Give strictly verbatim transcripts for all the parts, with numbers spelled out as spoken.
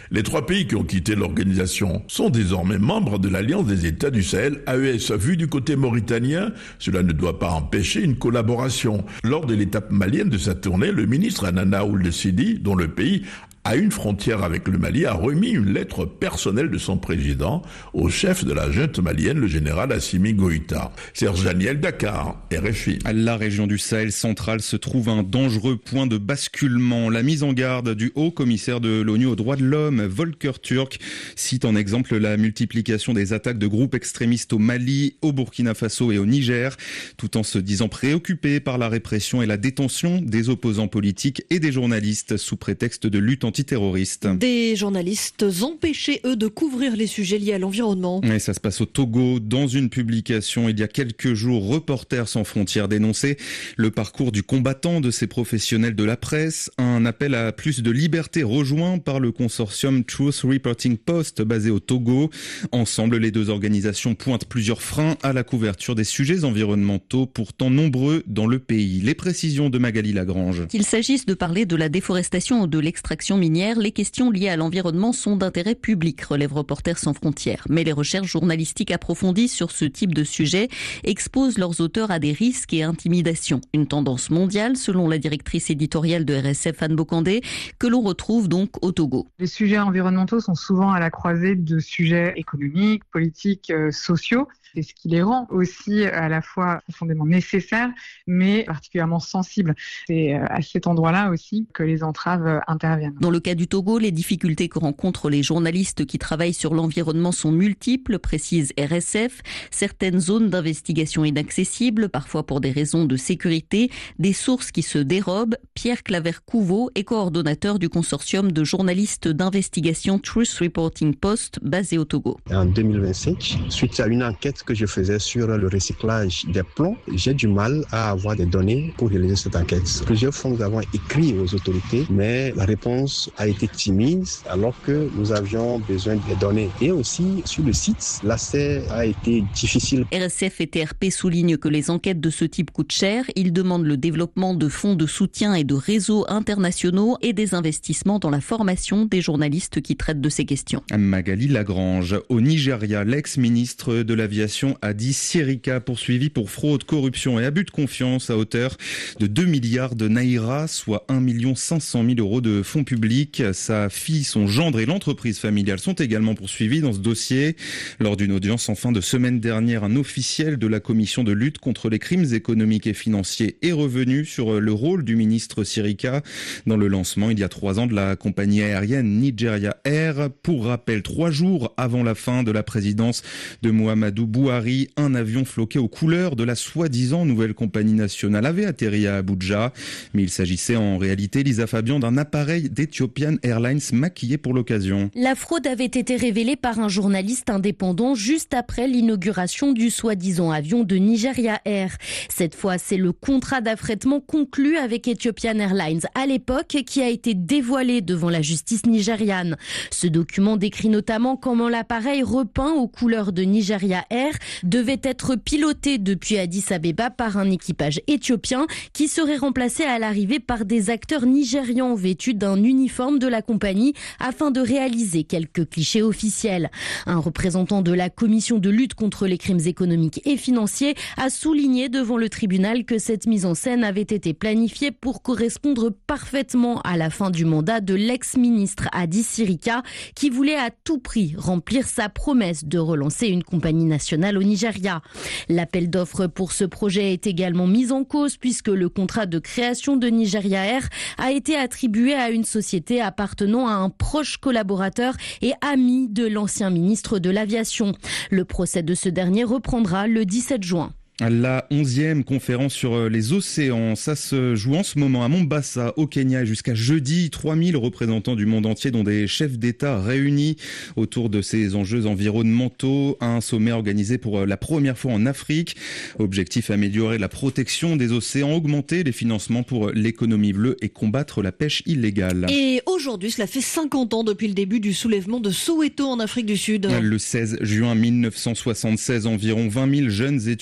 Les trois pays qui ont quitté l'organisation sont désormais membres de l'Alliance des États du Sahel, A E S. Vu du côté mauritanien, cela ne doit pas empêcher une collaboration. Lors de l'étape malienne de sa tournée, le ministre Anana Ould Sidi, dont le pays à une frontière avec le Mali, a remis une lettre personnelle de son président au chef de la junte malienne, le général Assimi Goïta. Serge Daniel, Dakar, R F I. La région du Sahel central se trouve un dangereux point de basculement. La mise en garde du haut commissaire de l'ONU aux droits de l'homme, Volker Turk, cite en exemple la multiplication des attaques de groupes extrémistes au Mali, au Burkina Faso et au Niger, tout en se disant préoccupé par la répression et la détention des opposants politiques et des journalistes sous prétexte de lutte antiterroriste. Des journalistes empêchés, eux, de couvrir les sujets liés à l'environnement. Et ça se passe au Togo. Dans une publication il y a quelques jours, Reporters sans frontières dénonçait le parcours du combattant de ces professionnels de la presse. Un appel à plus de liberté rejoint par le consortium Truth Reporting Post basé au Togo. Ensemble, les deux organisations pointent plusieurs freins à la couverture des sujets environnementaux, pourtant nombreux dans le pays. Les précisions de Magali Lagrange. Qu'il s'agisse de parler de la déforestation ou de l'extraction minière, les questions liées à l'environnement sont d'intérêt public, relève Reporters sans frontières. Mais les recherches journalistiques approfondies sur ce type de sujet exposent leurs auteurs à des risques et intimidations. Une tendance mondiale, selon la directrice éditoriale de R S F, Anne Bokandé, que l'on retrouve donc au Togo. Les sujets environnementaux sont souvent à la croisée de sujets économiques, politiques, euh, sociaux. C'est ce qui les rend aussi à la fois profondément nécessaires, mais particulièrement sensibles. C'est à cet endroit-là aussi que les entraves interviennent. Dans le cas du Togo, les difficultés que rencontrent les journalistes qui travaillent sur l'environnement sont multiples, précise R S F. Certaines zones d'investigation inaccessibles, parfois pour des raisons de sécurité, des sources qui se dérobent. Pierre Claver-Couveau est coordonnateur du consortium de journalistes d'investigation Truth Reporting Post basé au Togo. En deux mille vingt-cinq, suite à une enquête que je faisais sur le recyclage des plombs, j'ai du mal à avoir des données pour réaliser cette enquête. Plusieurs fois, nous avons écrit aux autorités, mais la réponse a été timide alors que nous avions besoin des données. Et aussi, sur le site, l'accès a été difficile. R S F et T R P soulignent que les enquêtes de ce type coûtent cher. Ils demandent le développement de fonds de soutien et de réseaux internationaux et des investissements dans la formation des journalistes qui traitent de ces questions. Magali Lagrange. Au Nigeria, l'ex-ministre de l'Aviation Hadi Sirika, poursuivi pour fraude, corruption et abus de confiance à hauteur de deux milliards de naira, soit un million cinq cent mille euros de fonds publics. Sa fille, son gendre et l'entreprise familiale sont également poursuivis dans ce dossier. Lors d'une audience en fin de semaine dernière, un officiel de la commission de lutte contre les crimes économiques et financiers est revenu sur le rôle du ministre Sirika dans le lancement il y a trois ans de la compagnie aérienne Nigeria Air. Pour rappel, trois jours avant la fin de la présidence de Muhammadu Buhari, un avion floqué aux couleurs de la soi-disant nouvelle compagnie nationale avait atterri à Abuja. Mais il s'agissait en réalité, Lisa Fabian, d'un appareil d'Ethiopian Airlines maquillé pour l'occasion. La fraude avait été révélée par un journaliste indépendant juste après l'inauguration du soi-disant avion de Nigeria Air. Cette fois, c'est le contrat d'affrètement conclu avec Ethiopian Airlines à l'époque qui a été dévoilé devant la justice nigériane. Ce document décrit notamment comment l'appareil repeint aux couleurs de Nigeria Air devait être piloté depuis Addis Abeba par un équipage éthiopien qui serait remplacé à l'arrivée par des acteurs nigérians vêtus d'un uniforme de la compagnie afin de réaliser quelques clichés officiels. Un représentant de la commission de lutte contre les crimes économiques et financiers a souligné devant le tribunal que cette mise en scène avait été planifiée pour correspondre parfaitement à la fin du mandat de l'ex-ministre Hadi Sirika qui voulait à tout prix remplir sa promesse de relancer une compagnie nationale au Nigeria. L'appel d'offres pour ce projet est également mis en cause puisque le contrat de création de Nigeria Air a été attribué à une société appartenant à un proche collaborateur et ami de l'ancien ministre de l'Aviation. Le procès de ce dernier reprendra le dix-sept juin. La onzième conférence sur les océans, ça se joue en ce moment à Mombasa, au Kenya, jusqu'à jeudi. trois mille représentants du monde entier, dont des chefs d'État réunis autour de ces enjeux environnementaux. Un sommet organisé pour la première fois en Afrique. Objectif, améliorer la protection des océans, augmenter les financements pour l'économie bleue et combattre la pêche illégale. Et aujourd'hui, cela fait cinquante ans depuis le début du soulèvement de Soweto en Afrique du Sud. Le seize juin mille neuf cent soixante-seize, environ vingt mille jeunes étudiants écoliers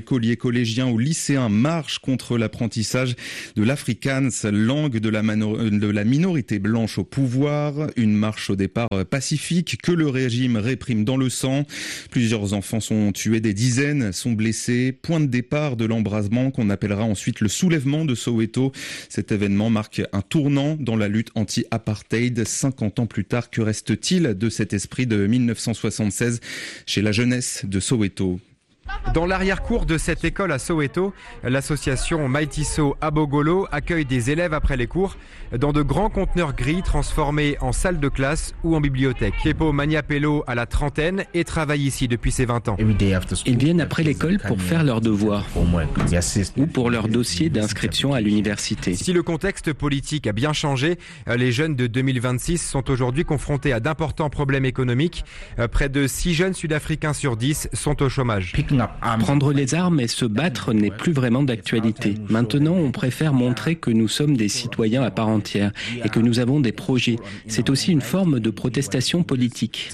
écoliers, collégiens ou lycéens marchent contre l'apprentissage de l'afrikaans, langue de la, mano- de la minorité blanche au pouvoir. Une marche au départ pacifique que le régime réprime dans le sang. Plusieurs enfants sont tués, des dizaines sont blessés. Point de départ de l'embrasement qu'on appellera ensuite le soulèvement de Soweto. Cet événement marque un tournant dans la lutte anti-apartheid. cinquante ans plus tard, que reste-t-il de cet esprit de mille neuf cent soixante-seize chez la jeunesse de Soweto? Dans l'arrière-cour de cette école à Soweto, l'association Maitiso Abogolo accueille des élèves après les cours dans de grands conteneurs gris transformés en salle de classe ou en bibliothèque. Kepo Maniapelo a la trentaine et travaille ici depuis ses vingt ans. Ils viennent après l'école pour faire leurs devoirs ou pour leur dossier d'inscription à l'université. Si le contexte politique a bien changé, les jeunes de deux mille vingt-six sont aujourd'hui confrontés à d'importants problèmes économiques. Près de six jeunes sud-africains sur dix sont au chômage. Prendre les armes et se battre n'est plus vraiment d'actualité. Maintenant, on préfère montrer que nous sommes des citoyens à part entière et que nous avons des projets. C'est aussi une forme de protestation politique.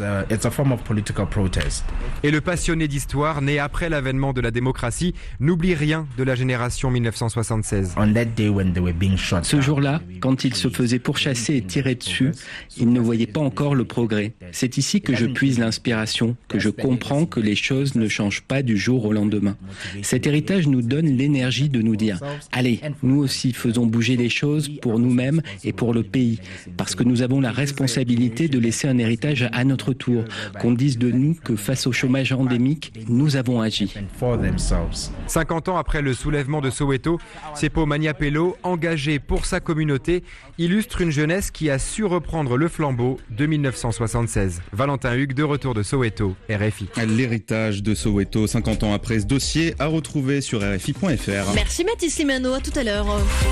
Et le passionné d'histoire, né après l'avènement de la démocratie, n'oublie rien de la génération mille neuf cent soixante-seize. Ce jour-là, quand ils se faisaient pourchasser et tirer dessus, ils ne voyaient pas encore le progrès. C'est ici que je puise l'inspiration, que je comprends que les choses ne changent pas du jour au lendemain. Cet héritage nous donne l'énergie de nous dire « Allez, nous aussi faisons bouger les choses pour nous-mêmes et pour le pays, parce que nous avons la responsabilité de laisser un héritage à notre tour, qu'on dise de nous que face au chômage endémique, nous avons agi. » cinquante ans après le soulèvement de Soweto, Kepo Maniapelo, engagé pour sa communauté, illustre une jeunesse qui a su reprendre le flambeau de mille neuf cent soixante-seize. Valentin Hugues, de retour de Soweto, R F I. L'héritage de Soweto, cinquante ans après ce dossier, à retrouver sur R F I point F R. Merci Mathis Limano, à tout à l'heure.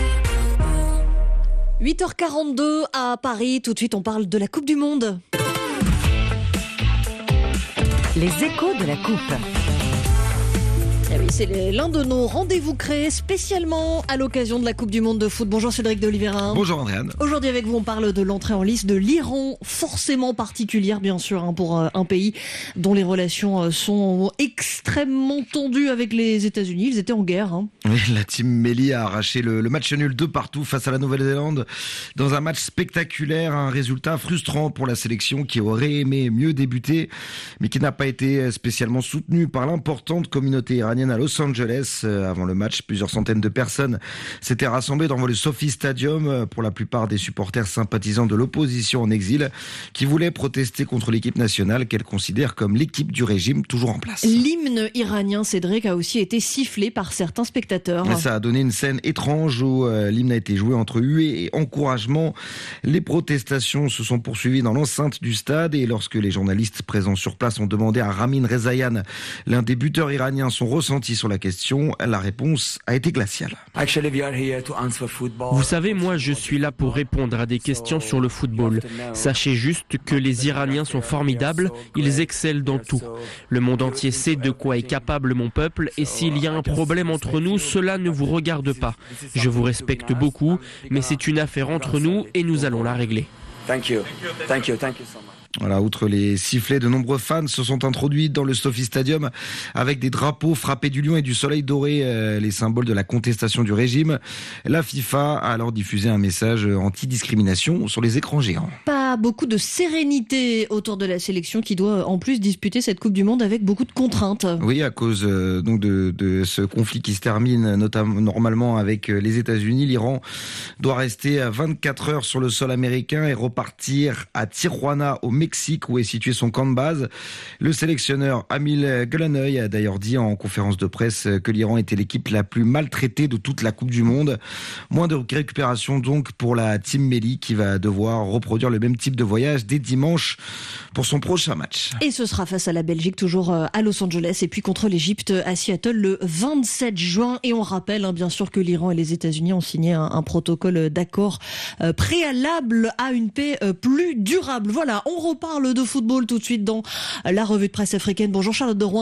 huit heures quarante-deux à Paris, tout de suite on parle de la Coupe du Monde. Les échos de la Coupe. Eh oui, c'est l'un de nos rendez-vous créés spécialement à l'occasion de la Coupe du Monde de foot. Bonjour Cédric de Oliveira. Bonjour Andréane. Aujourd'hui avec vous, on parle de l'entrée en lice de l'Iran, forcément particulière bien sûr hein, pour euh, un pays dont les relations euh, sont extrêmement tendues avec les États-Unis. Ils étaient en guerre. Hein. Oui, la team Melli a arraché le, le match nul de partout face à la Nouvelle-Zélande dans un match spectaculaire, un résultat frustrant pour la sélection qui aurait aimé mieux débuter, mais qui n'a pas été spécialement soutenu par l'importante communauté iranienne à Los Angeles. Avant le match, plusieurs centaines de personnes s'étaient rassemblées devant le SoFi Stadium, pour la plupart des supporters sympathisants de l'opposition en exil, qui voulaient protester contre l'équipe nationale qu'elle considère comme l'équipe du régime toujours en place. L'hymne iranien, Cédric, a aussi été sifflé par certains spectateurs. Ça a donné une scène étrange où euh, l'hymne a été joué entre huées et encouragement. Les protestations se sont poursuivies dans l'enceinte du stade et lorsque les journalistes présents sur place ont demandé à Ramin Rezaïan, l'un des buteurs iraniens, son ressenti sur la question, la réponse a été glaciale. Vous savez, moi je suis là pour répondre à des questions sur le football. Sachez juste que les Iraniens sont formidables, ils excellent dans tout. Le monde entier sait de quoi est capable mon peuple et s'il y a un problème entre nous, cela ne vous regarde pas. Je vous respecte beaucoup, mais c'est une affaire entre nous et nous allons la régler. Thank you. Thank you. Thank you so much. Voilà, outre les sifflets, de nombreux fans se sont introduits dans le SoFi Stadium avec des drapeaux frappés du lion et du soleil doré, euh, les symboles de la contestation du régime. La FIFA a alors diffusé un message anti-discrimination sur les écrans géants. Pas beaucoup de sérénité autour de la sélection qui doit en plus disputer cette Coupe du Monde avec beaucoup de contraintes. Oui, à cause euh, donc de, de ce conflit qui se termine notamment normalement avec les États-Unis, l'Iran doit rester à vingt-quatre heures sur le sol américain et repartir à Tijuana au Mexique où est situé son camp de base. Le sélectionneur Amil Guelanoy a d'ailleurs dit en conférence de presse que l'Iran était l'équipe la plus maltraitée de toute la Coupe du Monde. Moins de récupération donc pour la team Melli qui va devoir reproduire le même type de voyage dès dimanche pour son prochain match. Et ce sera face à la Belgique, toujours à Los Angeles, et puis contre l'Égypte à Seattle le vingt-sept juin. Et on rappelle hein, bien sûr que l'Iran et les États-Unis ont signé un, un protocole d'accord euh, préalable à une paix euh, plus durable. Voilà, on reparle de football tout de suite dans la revue de presse africaine. Bonjour Charlotte de Rouen.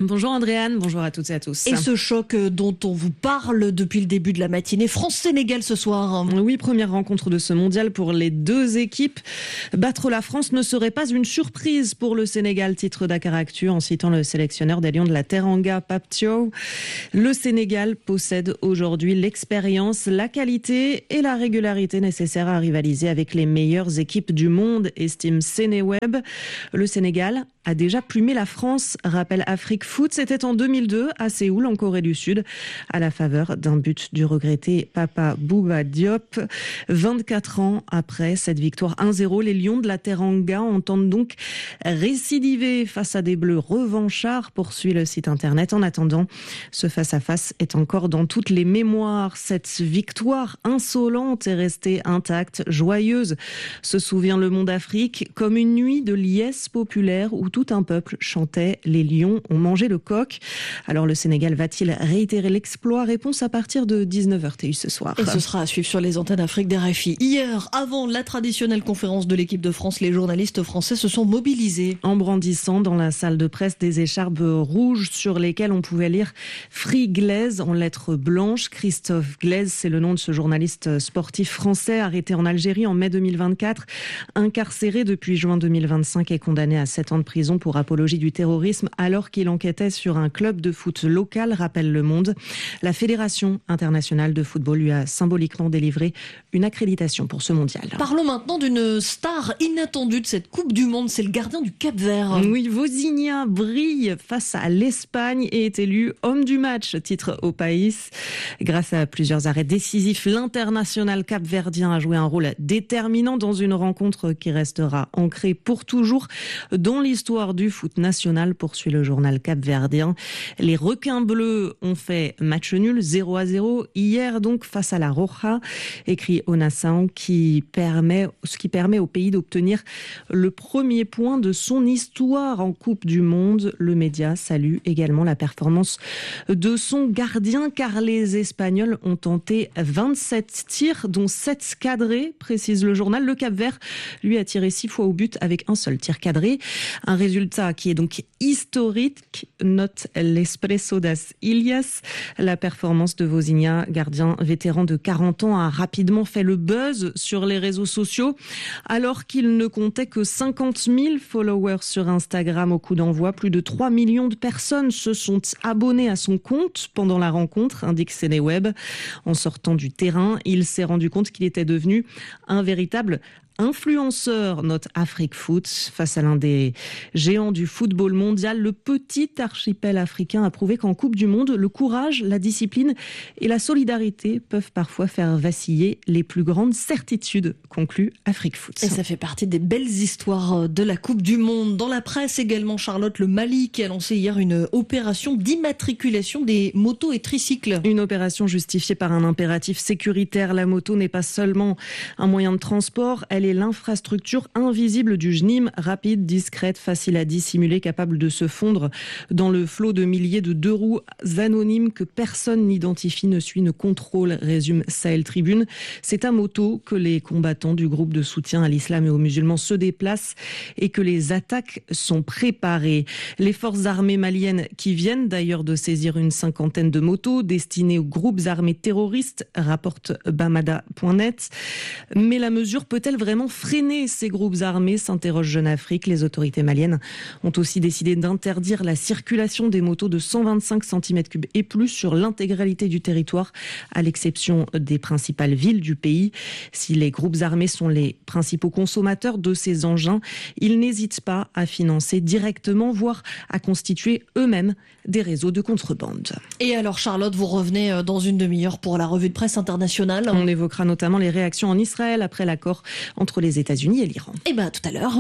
Bonjour Andréane, bonjour à toutes et à tous. Et ce choc dont on vous parle depuis le début de la matinée, France-Sénégal ce soir. Oui, première rencontre de ce mondial pour les deux équipes. Battre la France ne serait pas une surprise pour le Sénégal, titre Dakaractu en citant le sélectionneur des Lions de la Teranga, Pape Thiaw. Le Sénégal possède aujourd'hui l'expérience, la qualité et la régularité nécessaires à rivaliser avec les meilleures équipes du monde, estime Sénéweb. Le Sénégal a déjà plumé la France, rappelle Afrique Foot. C'était en deux mille deux à Séoul, en Corée du Sud, à la faveur d'un but du regretté Papa Bouba Diop. vingt-quatre ans après cette victoire un zéro, les Lions de la Teranga entendent donc récidiver face à des Bleus revanchards, poursuit le site internet. En attendant, ce face-à-face est encore dans toutes les mémoires. Cette victoire insolente est restée intacte, joyeuse, se souvient Le Monde Afrique, comme une nuit de liesse populaire où tout un peuple chantait « Les lions ont mangé le coq ». Alors le Sénégal va-t-il réitérer l'exploit ? Réponse à partir de dix-neuf heures T U ce soir. Et ce sera à suivre sur les antennes Afrique d'R F I. Hier, avant la traditionnelle conférence de l'équipe de France, les journalistes français se sont mobilisés. En brandissant dans la salle de presse des écharpes rouges sur lesquelles on pouvait lire « Free Glaise » en lettres blanches. Christophe Glaise, c'est le nom de ce journaliste sportif français arrêté en Algérie en mai deux mille vingt-quatre, incarcéré depuis juin deux mille vingt-cinq et condamné à sept ans de prison pour apologie du terrorisme alors qu'il enquêtait sur un club de foot local, rappelle Le Monde. La Fédération internationale de football lui a symboliquement délivré une accréditation pour ce mondial. Parlons maintenant d'une star inattendue de cette Coupe du Monde, c'est le gardien du Cap-Vert. Oui, Vozinha brille face à l'Espagne et est élu homme du match, titre au País. Grâce à plusieurs arrêts décisifs, l'international capverdien a joué un rôle déterminant dans une rencontre qui restera ancrée pour toujours dans l'histoire du foot national, poursuit le journal capverdien. Les requins bleus ont fait match nul zéro à zéro hier donc face à la Roja, écrit Onação, qui permet, ce qui permet au pays d'obtenir le premier point de son histoire en Coupe du Monde. Le média salue également la performance de son gardien car les Espagnols ont tenté vingt-sept tirs dont sept cadrés, précise le journal. Le Cap-Vert lui a tiré six fois au but avec un seul tir cadré. Un résultat qui est donc historique, note l'Expresso das Ilhas. La performance de Vozinha, gardien vétéran de quarante ans, a rapidement fait le buzz sur les réseaux sociaux. Alors qu'il ne comptait que cinquante mille followers sur Instagram au coup d'envoi, plus de trois millions de personnes se sont abonnées à son compte pendant la rencontre, indique Sénéweb. En sortant du terrain, il s'est rendu compte qu'il était devenu un véritable influenceur, note Afrique Foot. Face à l'un des géants du football mondial, le petit archipel africain a prouvé qu'en Coupe du Monde, le courage, la discipline et la solidarité peuvent parfois faire vaciller les plus grandes certitudes, conclut Afrique Foot. Et ça fait partie des belles histoires de la Coupe du Monde. Dans la presse également, Charlotte, le Mali qui a lancé hier une opération d'immatriculation des motos et tricycles. Une opération justifiée par un impératif sécuritaire. La moto n'est pas seulement un moyen de transport, elle est l'infrastructure invisible du J N I M, rapide, discrète, facile à dissimuler, capable de se fondre dans le flot de milliers de deux roues anonymes que personne n'identifie, ne suit, ne contrôle, résume Sahel Tribune. C'est à moto que les combattants du groupe de soutien à l'islam et aux musulmans se déplacent et que les attaques sont préparées. Les forces armées maliennes qui viennent d'ailleurs de saisir une cinquantaine de motos destinées aux groupes armés terroristes, rapporte Bamada point net. Mais la mesure peut-elle vraiment freiner ces groupes armés, s'interroge Jeune Afrique. Les autorités maliennes ont aussi décidé d'interdire la circulation des motos de cent vingt-cinq centimètres cubes et plus sur l'intégralité du territoire, à l'exception des principales villes du pays. Si les groupes armés sont les principaux consommateurs de ces engins, ils n'hésitent pas à financer directement, voire à constituer eux-mêmes des réseaux de contrebande. Et alors Charlotte, vous revenez dans une demi-heure pour la revue de presse internationale. On évoquera notamment les réactions en Israël après l'accord entre les États-Unis et l'Iran. Et bien à tout à l'heure.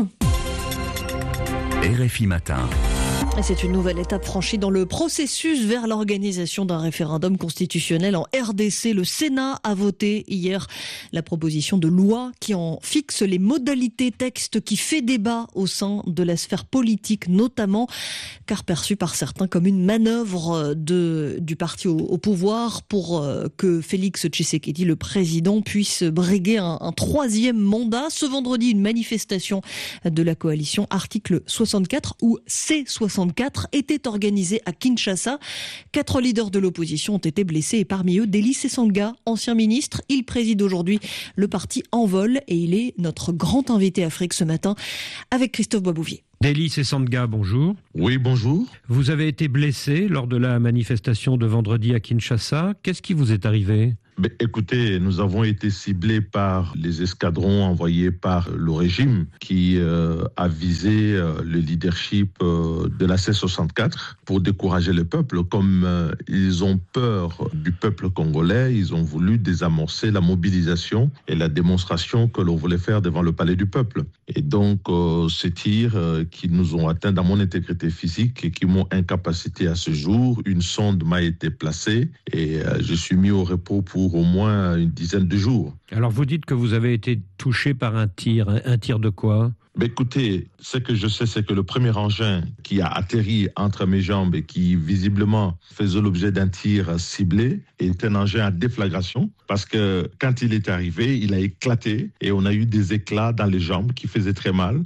R F I Matin. Et c'est une nouvelle étape franchie dans le processus vers l'organisation d'un référendum constitutionnel en R D C. Le Sénat a voté hier la proposition de loi qui en fixe les modalités, texte qui fait débat au sein de la sphère politique notamment, car perçu par certains comme une manœuvre de, du parti au, au pouvoir pour euh, que Félix Tshisekedi, le président, puisse briguer un, un troisième mandat. Ce vendredi, une manifestation de la coalition article soixante-quatre ou C soixante-quatre soixante-quatre était organisé à Kinshasa. Quatre leaders de l'opposition ont été blessés et parmi eux, Deli Sesanga, ancien ministre. Il préside aujourd'hui le parti Envol et il est notre grand invité Afrique ce matin avec Christophe Boisbouvier. Deli Sesanga, bonjour. Oui, bonjour. Vous avez été blessé lors de la manifestation de vendredi à Kinshasa. Qu'est-ce qui vous est arrivé ? Mais écoutez, nous avons été ciblés par les escadrons envoyés par le régime qui euh, a visé euh, le leadership euh, de la C soixante-quatre pour décourager le peuple. Comme euh, ils ont peur du peuple congolais, ils ont voulu désamorcer la mobilisation et la démonstration que l'on voulait faire devant le palais du peuple. Et donc, euh, ces tirs euh, qui nous ont atteints dans mon intégrité physique et qui m'ont incapacité à ce jour, une sonde m'a été placée et euh, je suis mis au repos pour au moins une dizaine de jours. Alors vous dites que vous avez été touché par un tir. Un, un tir de quoi ? Ben écoutez, ce que je sais, c'est que le premier engin qui a atterri entre mes jambes et qui visiblement faisait l'objet d'un tir ciblé est un engin à déflagration parce que quand il est arrivé, il a éclaté et on a eu des éclats dans les jambes qui faisaient très mal.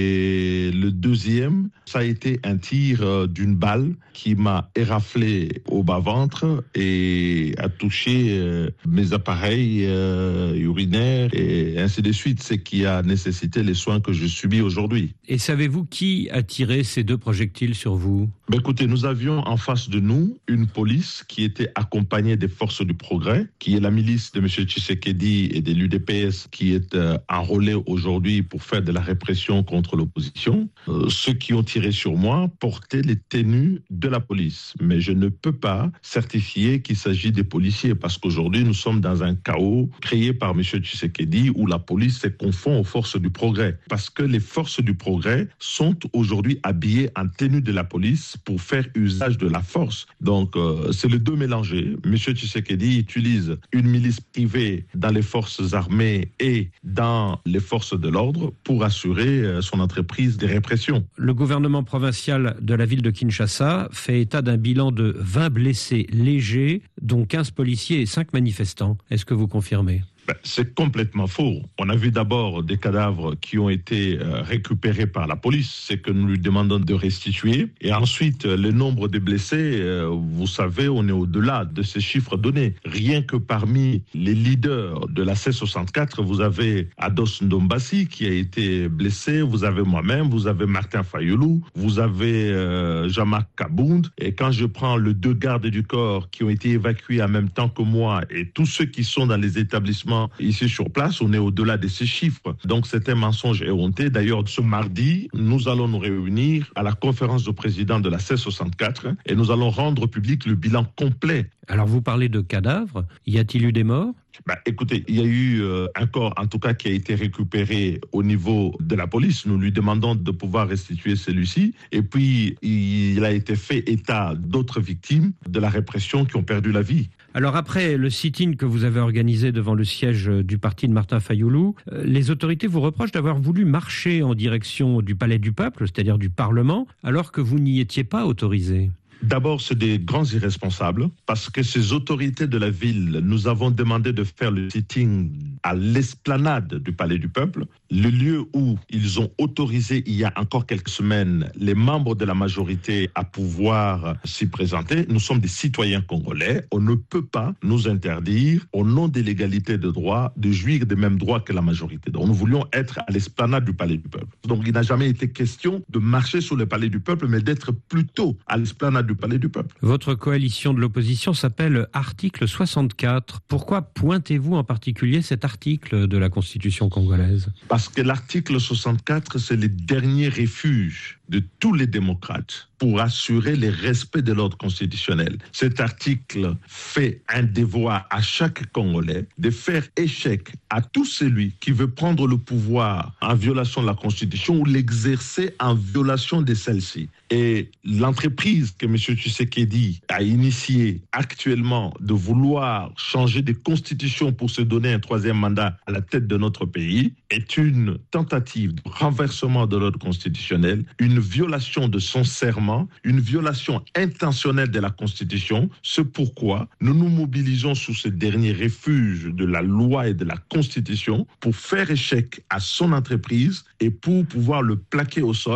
Et le deuxième, ça a été un tir d'une balle qui m'a éraflé au bas-ventre et a touché mes appareils urinaires et ainsi de suite, ce qui a nécessité les soins que je subis aujourd'hui. Et savez-vous qui a tiré ces deux projectiles sur vous ? Ben écoutez, nous avions en face de nous une police qui était accompagnée des forces du progrès, qui est la milice de M. Tshisekedi et de l'U D P S qui est euh, enrôlée aujourd'hui pour faire de la répression contre l'opposition. Euh, ceux qui ont tiré sur moi portaient les tenues de la police. Mais je ne peux pas certifier qu'il s'agit des policiers parce qu'aujourd'hui nous sommes dans un chaos créé par M. Tshisekedi où la police se confond aux forces du progrès. Parce que les forces du progrès sont aujourd'hui habillées en tenue de la police pour faire usage de la force. Donc, euh, c'est les deux mélangés. M. Tshisekedi utilise une milice privée dans les forces armées et dans les forces de l'ordre pour assurer euh, son entreprise de répression. Le gouvernement provincial de la ville de Kinshasa fait état d'un bilan de vingt blessés légers, dont quinze policiers et cinq manifestants. Est-ce que vous confirmez ? Ben, c'est complètement faux. On a vu d'abord des cadavres qui ont été euh, récupérés par la police, c'est que nous lui demandons de restituer. Et ensuite, le nombre de blessés, euh, vous savez, on est au-delà de ces chiffres donnés. Rien que parmi les leaders de la C soixante-quatre, vous avez Ados Ndombasi qui a été blessé, vous avez moi-même, vous avez Martin Fayoulou, vous avez euh, Jean-Marc Kabound. Et quand je prends les deux gardes du corps qui ont été évacués en même temps que moi et tous ceux qui sont dans les établissements ici sur place, on est au-delà de ces chiffres. Donc c'est un mensonge éhonté. D'ailleurs, ce mardi, nous allons nous réunir à la conférence du président de la C soixante-quatre et nous allons rendre public le bilan complet. Alors vous parlez de cadavres. Y a-t-il eu des morts ? Bah, écoutez, il y a eu euh, un corps, en tout cas, qui a été récupéré au niveau de la police. Nous lui demandons de pouvoir restituer celui-ci. Et puis, il a été fait état d'autres victimes de la répression qui ont perdu la vie. Alors après le sit-in que vous avez organisé devant le siège du parti de Martin Fayoulou, les autorités vous reprochent d'avoir voulu marcher en direction du Palais du Peuple, c'est-à-dire du Parlement, alors que vous n'y étiez pas autorisé. D'abord, c'est des grands irresponsables parce que ces autorités de la ville, nous avons demandé de faire le sitting à l'esplanade du Palais du Peuple, le lieu où ils ont autorisé il y a encore quelques semaines les membres de la majorité à pouvoir s'y présenter. Nous sommes des citoyens congolais. On ne peut pas nous interdire, au nom de l'égalité de droit, de jouir des mêmes droits que la majorité. Donc, nous voulions être à l'esplanade du Palais du Peuple. Donc, il n'a jamais été question de marcher sur le Palais du Peuple, mais d'être plutôt à l'esplanade du Palais du Peuple. Votre coalition de l'opposition s'appelle Article soixante-quatre. Pourquoi pointez-vous en particulier cet article de la Constitution congolaise ? Parce que l'article soixante-quatre, c'est le dernier refuge de tous les démocrates pour assurer le respect de l'ordre constitutionnel. Cet article fait un devoir à chaque Congolais de faire échec à tout celui qui veut prendre le pouvoir en violation de la Constitution ou l'exercer en violation de celle-ci. Et l'entreprise que M. Tshisekedi a initiée actuellement de vouloir changer de constitution pour se donner un troisième mandat à la tête de notre pays est une tentative de renversement de l'ordre constitutionnel, une violation de son serment, une violation intentionnelle de la Constitution. C'est pourquoi nous nous mobilisons sous ce dernier refuge de la loi et de la Constitution pour faire échec à son entreprise et pour pouvoir le plaquer au sol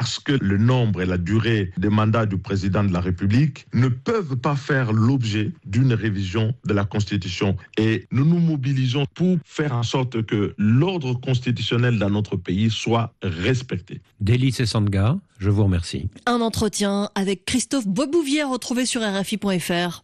parce que le nombre et la durée des mandats du président de la République ne peuvent pas faire l'objet d'une révision de la Constitution. Et nous nous mobilisons pour faire en sorte que l'ordre constitutionnel dans notre pays soit respecté. Délice et Sandga, je vous remercie. Un entretien avec Christophe Boisbouvier retrouvé sur R F I point F R.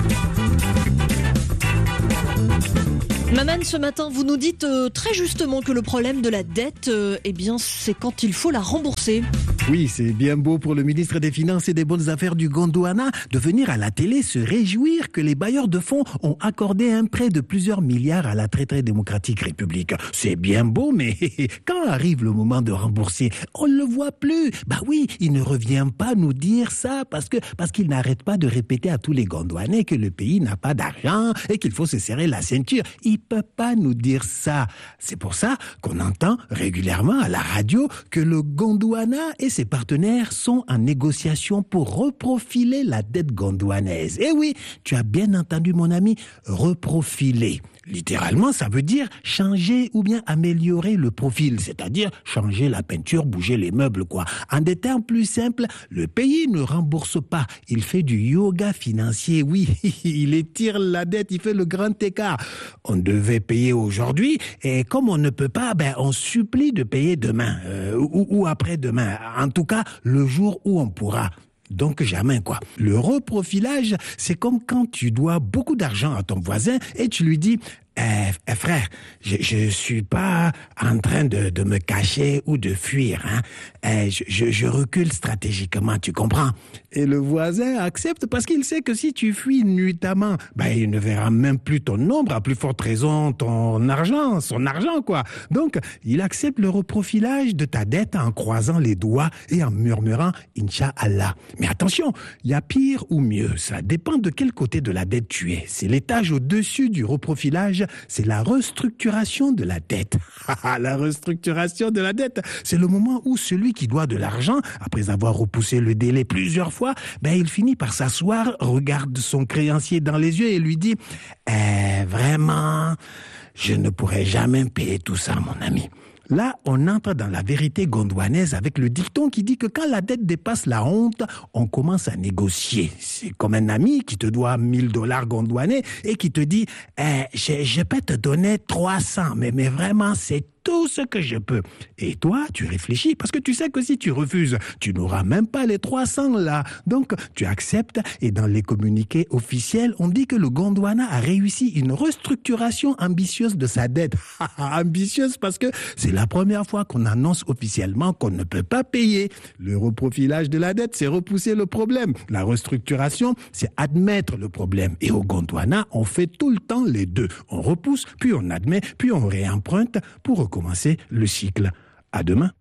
Maman, ce matin, vous nous dites euh, très justement que le problème de la dette, euh, eh bien, c'est quand il faut la rembourser. Oui, c'est bien beau pour le ministre des Finances et des Bonnes Affaires du Gondwana de venir à la télé se réjouir que les bailleurs de fonds ont accordé un prêt de plusieurs milliards à la très très démocratique République. C'est bien beau, mais quand arrive le moment de rembourser, on ne le voit plus. Bah oui, il ne revient pas nous dire ça parce que parce qu'il n'arrête pas de répéter à tous les Gondwanais que le pays n'a pas d'argent et qu'il faut se serrer la ceinture. Il peut pas nous dire ça. C'est pour ça qu'on entend régulièrement à la radio que le Gondwana et ses partenaires sont en négociation pour reprofiler la dette gondwanaise. Eh oui, tu as bien entendu mon ami, reprofiler. Littéralement, ça veut dire changer ou bien améliorer le profil, c'est-à-dire changer la peinture, bouger les meubles, quoi. En des termes plus simples, le pays ne rembourse pas, il fait du yoga financier, oui, il étire la dette, il fait le grand écart. On devait payer aujourd'hui, et comme on ne peut pas, ben on supplie de payer demain, euh, ou, ou après-demain, en tout cas le jour où on pourra. Donc jamais, quoi. Le reprofilage, c'est comme quand tu dois beaucoup d'argent à ton voisin et tu lui dis eh, eh, frère, je, je suis pas en train de, de me cacher ou de fuir, hein. Eh, je, je, je recule stratégiquement, tu comprends? Et le voisin accepte parce qu'il sait que si tu fuis nuitamment, ben, il ne verra même plus ton ombre, à plus forte raison ton argent, son argent, quoi. Donc, il accepte le reprofilage de ta dette en croisant les doigts et en murmurant Inch'Allah. Mais attention, il y a pire ou mieux, ça dépend de quel côté de la dette tu es. C'est l'étage au-dessus du reprofilage, c'est la restructuration de la dette. La restructuration de la dette, c'est le moment où celui qui doit de l'argent, après avoir repoussé le délai plusieurs fois, ben il finit par s'asseoir, regarde son créancier dans les yeux et lui dit eh, « Vraiment, je ne pourrai jamais payer tout ça, mon ami. » Là, on entre dans la vérité gondwanaise avec le dicton qui dit que quand la dette dépasse la honte, on commence à négocier. C'est comme un ami qui te doit mille dollars gondwanais et qui te dit eh, je, je peux te donner trois cents, mais, mais vraiment, c'est tout ce que je peux. Et toi, tu réfléchis parce que tu sais que si tu refuses, tu n'auras même pas les trois cents là. Donc, tu acceptes et dans les communiqués officiels, on dit que le Gondwana a réussi une restructuration ambitieuse de sa dette. Ambitieuse parce que c'est la première fois qu'on annonce officiellement qu'on ne peut pas payer. Le reprofilage de la dette, c'est repousser le problème. La restructuration, c'est admettre le problème. Et au Gondwana, on fait tout le temps les deux. On repousse, puis on admet, puis on réemprunte pour recommencer le cycle. À demain.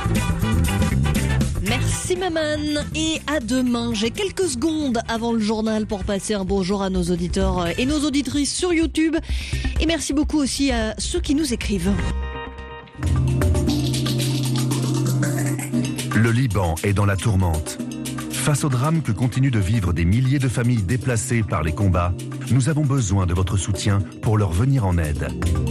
Merci Maman et à demain. J'ai quelques secondes avant le journal pour passer un bonjour à nos auditeurs et nos auditrices sur YouTube. Et merci beaucoup aussi à ceux qui nous écrivent. Le Liban est dans la tourmente. Face au drame que continuent de vivre des milliers de familles déplacées par les combats, nous avons besoin de votre soutien pour leur venir en aide.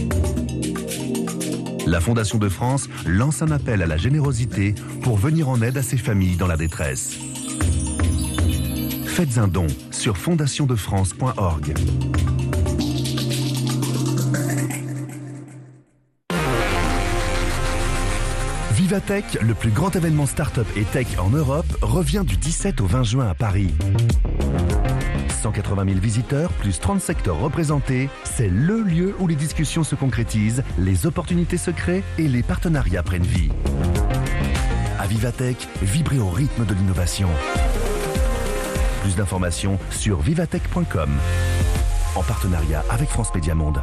La Fondation de France lance un appel à la générosité pour venir en aide à ces familles dans la détresse. Faites un don sur fondation de france point org. Vivatech, le plus grand événement start-up et tech en Europe, revient du dix-sept au vingt juin à Paris. cent quatre-vingt mille visiteurs, plus trente secteurs représentés, c'est le lieu où les discussions se concrétisent, les opportunités se créent et les partenariats prennent vie. À Vivatech, vibrez au rythme de l'innovation. Plus d'informations sur vivatech point com, en partenariat avec France Média Monde.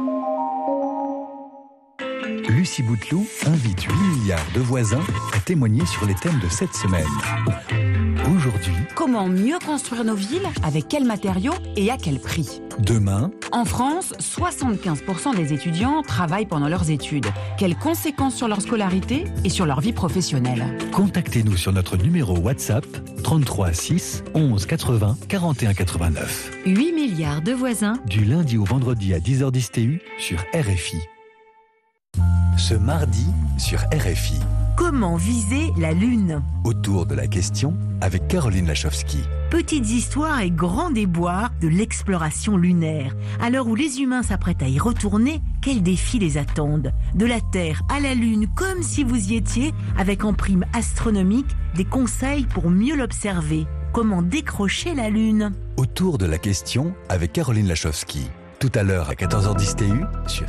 Lucie Bouteloup invite huit milliards de voisins à témoigner sur les thèmes de cette semaine. Aujourd'hui, comment mieux construire nos villes, avec quels matériaux et à quel prix? Demain, en France, soixante-quinze pour cent des étudiants travaillent pendant leurs études. Quelles conséquences sur leur scolarité et sur leur vie professionnelle? Contactez-nous sur notre numéro WhatsApp trente-trois six onze quatre-vingts quarante et un quatre-vingt-neuf. huit milliards de voisins. Du lundi au vendredi à dix heures dix T U sur R F I. Ce mardi sur R F I, Comment viser la Lune? Autour de la question avec Caroline Lachowski. Petites histoires et grands déboires de l'exploration lunaire. À l'heure où les humains s'apprêtent à y retourner, quels défis les attendent? De la Terre à la Lune, comme si vous y étiez, avec en prime astronomique des conseils pour mieux l'observer. Comment décrocher la Lune? Autour de la question avec Caroline Lachowski. Tout à l'heure à quatorze heures dix T U sur...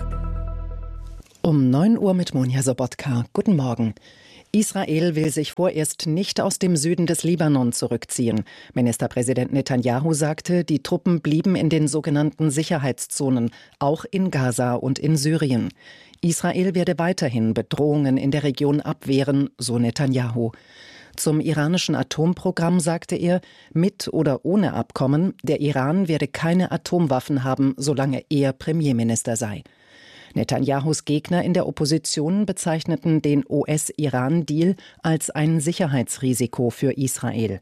Um neun Uhr mit Monja Sobotka. Guten Morgen. Israel will sich vorerst nicht aus dem Süden des Libanon zurückziehen. Ministerpräsident Netanyahu sagte, die Truppen blieben in den sogenannten Sicherheitszonen, auch in Gaza und in Syrien. Israel werde weiterhin Bedrohungen in der Region abwehren, so Netanyahu. Zum iranischen Atomprogramm sagte er, mit oder ohne Abkommen, der Iran werde keine Atomwaffen haben, solange er Premierminister sei. Netanyahus Gegner in der Opposition bezeichneten den U S-Iran-Deal als ein Sicherheitsrisiko für Israel.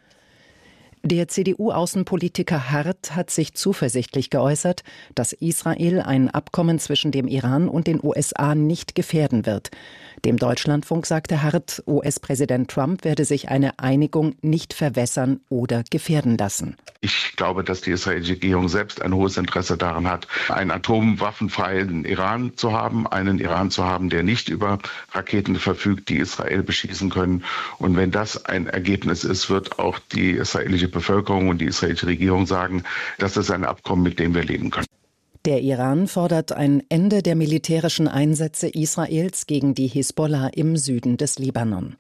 Der C D U-Außenpolitiker Hart hat sich zuversichtlich geäußert, dass Israel ein Abkommen zwischen dem Iran und den U S A nicht gefährden wird. Dem Deutschlandfunk sagte Hart, U S-Präsident Trump werde sich eine Einigung nicht verwässern oder gefährden lassen. Ich glaube, dass die israelische Regierung selbst ein hohes Interesse daran hat, einen atomwaffenfreien Iran zu haben, einen Iran zu haben, der nicht über Raketen verfügt, die Israel beschießen können. Und wenn das ein Ergebnis ist, wird auch die israelische Bevölkerung und die israelische Regierung sagen, das ist ein Abkommen, mit dem wir leben können. Der Iran fordert ein Ende der militärischen Einsätze Israels gegen die Hisbollah im Süden des Libanon.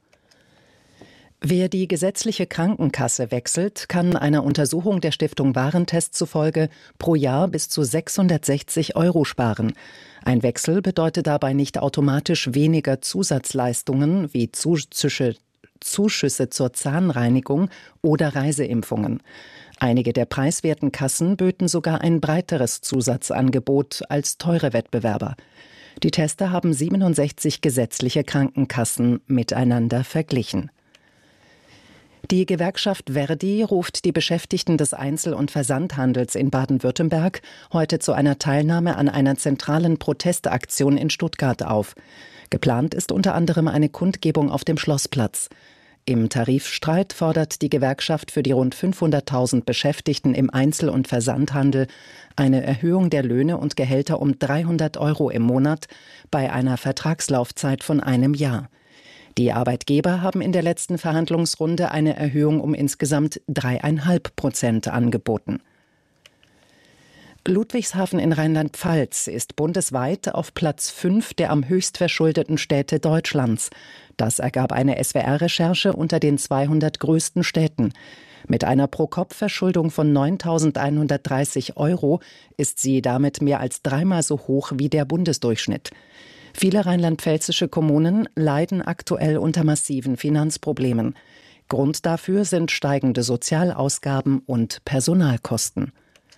Wer die gesetzliche Krankenkasse wechselt, kann einer Untersuchung der Stiftung Warentest zufolge pro Jahr bis zu sechshundertsechzig Euro sparen. Ein Wechsel bedeutet dabei nicht automatisch weniger Zusatzleistungen wie Zuschüsse, Zuschüsse zur Zahnreinigung oder Reiseimpfungen. Einige der preiswerten Kassen böten sogar ein breiteres Zusatzangebot als teure Wettbewerber. Die Tester haben siebenundsechzig gesetzliche Krankenkassen miteinander verglichen. Die Gewerkschaft Verdi ruft die Beschäftigten des Einzel- und Versandhandels in Baden-Württemberg heute zu einer Teilnahme an einer zentralen Protestaktion in Stuttgart auf. Geplant ist unter anderem eine Kundgebung auf dem Schlossplatz. Im Tarifstreit fordert die Gewerkschaft für die rund fünfhunderttausend Beschäftigten im Einzel- und Versandhandel eine Erhöhung der Löhne und Gehälter um dreihundert Euro im Monat bei einer Vertragslaufzeit von einem Jahr. Die Arbeitgeber haben in der letzten Verhandlungsrunde eine Erhöhung um insgesamt dreieinhalb Prozent angeboten. Ludwigshafen in Rheinland-Pfalz ist bundesweit auf Platz fünf der am höchst verschuldeten Städte Deutschlands. Das ergab eine S W R-Recherche unter den zweihundert größten Städten. Mit einer Pro-Kopf-Verschuldung von neuntausendeinhundertdreißig Euro ist sie damit mehr als dreimal so hoch wie der Bundesdurchschnitt. Viele rheinland-pfälzische Kommunen leiden aktuell unter massiven Finanzproblemen. Grund dafür sind steigende Sozialausgaben und Personalkosten.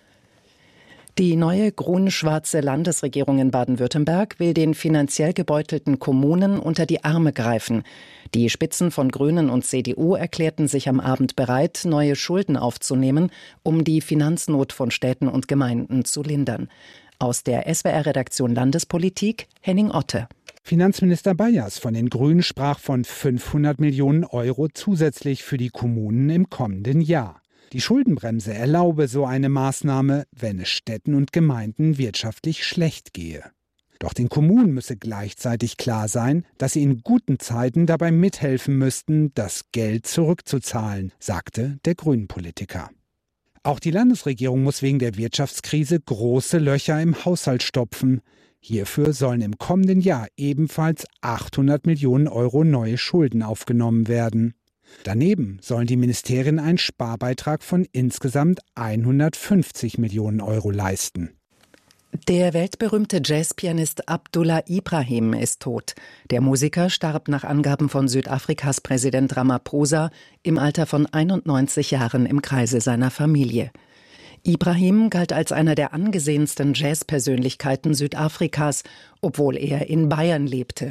Die neue grün-schwarze Landesregierung in Baden-Württemberg will den finanziell gebeutelten Kommunen unter die Arme greifen. Die Spitzen von Grünen und C D U erklärten sich am Abend bereit, neue Schulden aufzunehmen, um die Finanznot von Städten und Gemeinden zu lindern. Aus der S W R-Redaktion Landespolitik, Henning Otte. Finanzminister Bayers von den Grünen sprach von fünfhundert Millionen Euro zusätzlich für die Kommunen im kommenden Jahr. Die Schuldenbremse erlaube so eine Maßnahme, wenn es Städten und Gemeinden wirtschaftlich schlecht gehe. Doch den Kommunen müsse gleichzeitig klar sein, dass sie in guten Zeiten dabei mithelfen müssten, das Geld zurückzuzahlen, sagte der Grünen-Politiker. Auch die Landesregierung muss wegen der Wirtschaftskrise große Löcher im Haushalt stopfen. Hierfür sollen im kommenden Jahr ebenfalls achthundert Millionen Euro neue Schulden aufgenommen werden. Daneben sollen die Ministerien einen Sparbeitrag von insgesamt hundertfünfzig Millionen Euro leisten. Der weltberühmte Jazzpianist Abdullah Ibrahim ist tot. Der Musiker starb nach Angaben von Südafrikas Präsident Ramaphosa im Alter von einundneunzig Jahren im Kreise seiner Familie. Ibrahim galt als einer der angesehensten Jazzpersönlichkeiten Südafrikas, obwohl er in Bayern lebte.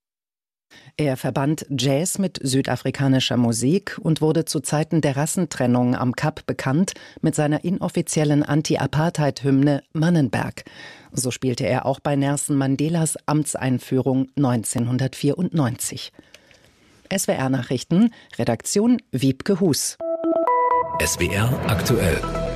Er verband Jazz mit südafrikanischer Musik und wurde zu Zeiten der Rassentrennung am Kap bekannt mit seiner inoffiziellen Anti-Apartheid-Hymne Mannenberg. So spielte er auch bei Nelson Mandelas Amtseinführung neunzehnhundertvierundneunzig. S W R-Nachrichten, Redaktion Wiebke Hus. S W R aktuell.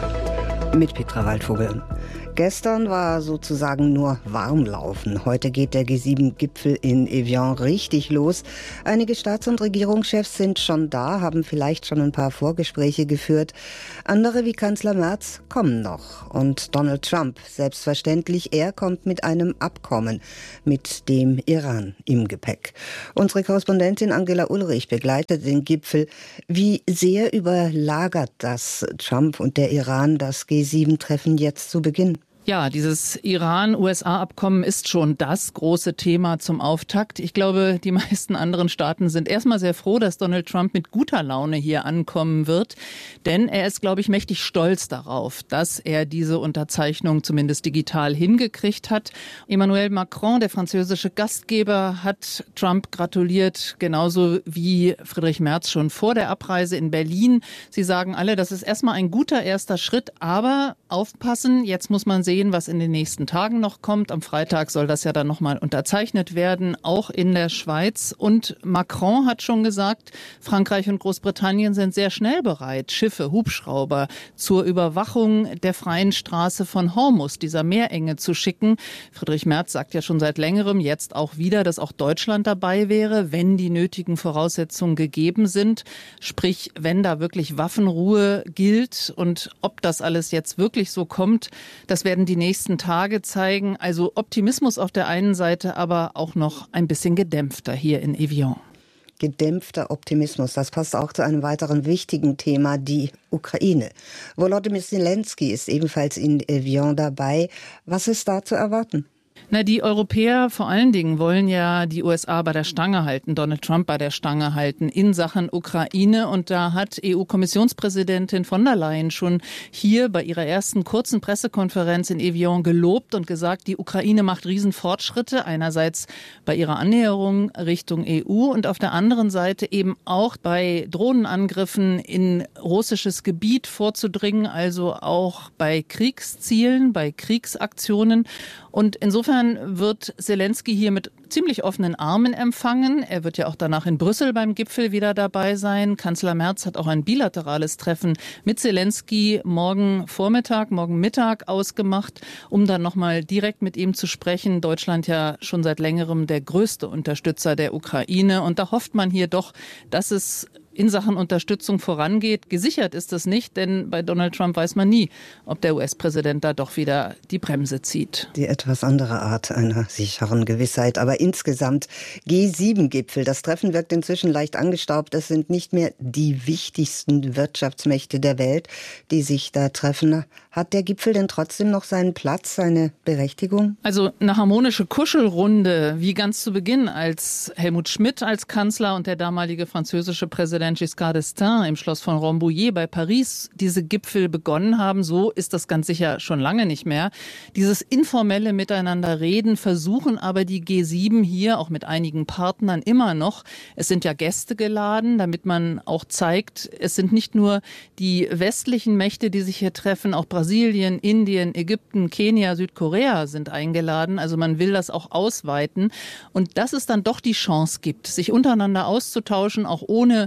Mit Petra Waldvogel. Gestern war sozusagen nur Warmlaufen. Heute geht der G sieben Gipfel in Evian richtig los. Einige Staats- und Regierungschefs sind schon da, haben vielleicht schon ein paar Vorgespräche geführt. Andere wie Kanzler Merz kommen noch. Und Donald Trump, selbstverständlich, er kommt mit einem Abkommen mit dem Iran im Gepäck. Unsere Korrespondentin Angela Ulrich begleitet den Gipfel. Wie sehr überlagert das Trump und der Iran das G sieben Treffen jetzt zu Beginn? Ja, dieses Iran-U S A-Abkommen ist schon das große Thema zum Auftakt. Ich glaube, die meisten anderen Staaten sind erstmal sehr froh, dass Donald Trump mit guter Laune hier ankommen wird. Denn er ist, glaube ich, mächtig stolz darauf, dass er diese Unterzeichnung zumindest digital hingekriegt hat. Emmanuel Macron, der französische Gastgeber, hat Trump gratuliert, genauso wie Friedrich Merz schon vor der Abreise in Berlin. Sie sagen alle, das ist erstmal ein guter erster Schritt, aber aufpassen, jetzt muss man sehen, was in den nächsten Tagen noch kommt. Am Freitag soll das ja dann nochmal unterzeichnet werden, auch in der Schweiz. Und Macron hat schon gesagt, Frankreich und Großbritannien sind sehr schnell bereit, Schiffe, Hubschrauber zur Überwachung der freien Straße von Hormuz, dieser Meerenge, zu schicken. Friedrich Merz sagt ja schon seit längerem, jetzt auch wieder, dass auch Deutschland dabei wäre, wenn die nötigen Voraussetzungen gegeben sind. Sprich, wenn da wirklich Waffenruhe gilt und ob das alles jetzt wirklich so kommt, das werden die nächsten Tage zeigen. Also Optimismus auf der einen Seite, aber auch noch ein bisschen gedämpfter hier in Evian. Gedämpfter Optimismus, das passt auch zu einem weiteren wichtigen Thema, die Ukraine. Volodymyr Zelensky ist ebenfalls in Evian dabei. Was ist da zu erwarten? Na, die Europäer vor allen Dingen wollen ja die U S A bei der Stange halten, Donald Trump bei der Stange halten in Sachen Ukraine. Und da hat E U-Kommissionspräsidentin von der Leyen schon hier bei ihrer ersten kurzen Pressekonferenz in Evian gelobt und gesagt, die Ukraine macht Riesenfortschritte. Einerseits bei ihrer Annäherung Richtung E U und auf der anderen Seite eben auch bei Drohnenangriffen in russisches Gebiet vorzudringen, also auch bei Kriegszielen, bei Kriegsaktionen. Und insofern wird Zelensky hier mit ziemlich offenen Armen empfangen. Er wird ja auch danach in Brüssel beim Gipfel wieder dabei sein. Kanzler Merz hat auch ein bilaterales Treffen mit Zelensky morgen Vormittag, morgen Mittag ausgemacht, um dann nochmal direkt mit ihm zu sprechen. Deutschland ja schon seit längerem der größte Unterstützer der Ukraine. Und da hofft man hier doch, dass es in Sachen Unterstützung vorangeht. Gesichert ist es nicht, denn bei Donald Trump weiß man nie, ob der U S-Präsident da doch wieder die Bremse zieht. Die etwas andere Art einer sicheren Gewissheit. Aber insgesamt G sieben Gipfel. Das Treffen wirkt inzwischen leicht angestaubt. Es sind nicht mehr die wichtigsten Wirtschaftsmächte der Welt, die sich da treffen. Hat der Gipfel denn trotzdem noch seinen Platz, seine Berechtigung? Also eine harmonische Kuschelrunde, wie ganz zu Beginn, als Helmut Schmidt als Kanzler und der damalige französische Präsident Giscard d'Estaing im Schloss von Rambouillet bei Paris diese Gipfel begonnen haben. So ist das ganz sicher schon lange nicht mehr. Dieses informelle Miteinanderreden versuchen aber die G sieben hier, auch mit einigen Partnern, immer noch. Es sind ja Gäste geladen, damit man auch zeigt, es sind nicht nur die westlichen Mächte, die sich hier treffen, auch Brasilien, Indien, Ägypten, Kenia, Südkorea sind eingeladen. Also man will das auch ausweiten. Und dass es dann doch die Chance gibt, sich untereinander auszutauschen, auch ohne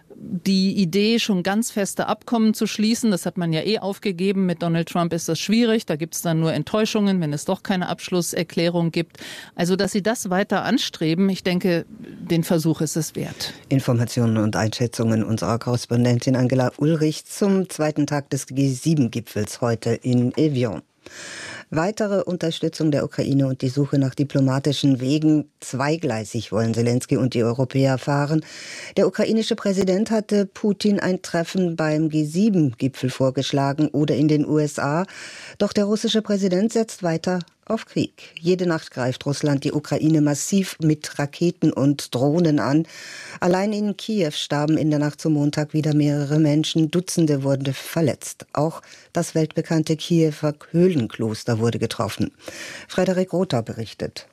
die Idee, schon ganz feste Abkommen zu schließen. Das hat man ja eh aufgegeben. Mit Donald Trump ist das schwierig. Da gibt es dann nur Enttäuschungen, wenn es doch keine Abschlusserklärung gibt. Also, dass sie das weiter anstreben, ich denke, den Versuch ist es wert. Informationen und Einschätzungen unserer Korrespondentin Angela Ulrich zum zweiten Tag des G sieben Gipfels heute in Evian. Weitere Unterstützung der Ukraine und die Suche nach diplomatischen Wegen. Zweigleisig wollen Zelensky und die Europäer fahren. Der ukrainische Präsident hatte Putin ein Treffen beim G sieben Gipfel vorgeschlagen oder in den U S A. Doch der russische Präsident setzt weiter auf Krieg. Jede Nacht greift Russland die Ukraine massiv mit Raketen und Drohnen an. Allein in Kiew starben in der Nacht zum Montag wieder mehrere Menschen. Dutzende wurden verletzt. Auch das weltbekannte Kiewer Höhlenkloster wurde getroffen. Frederik Rother berichtet.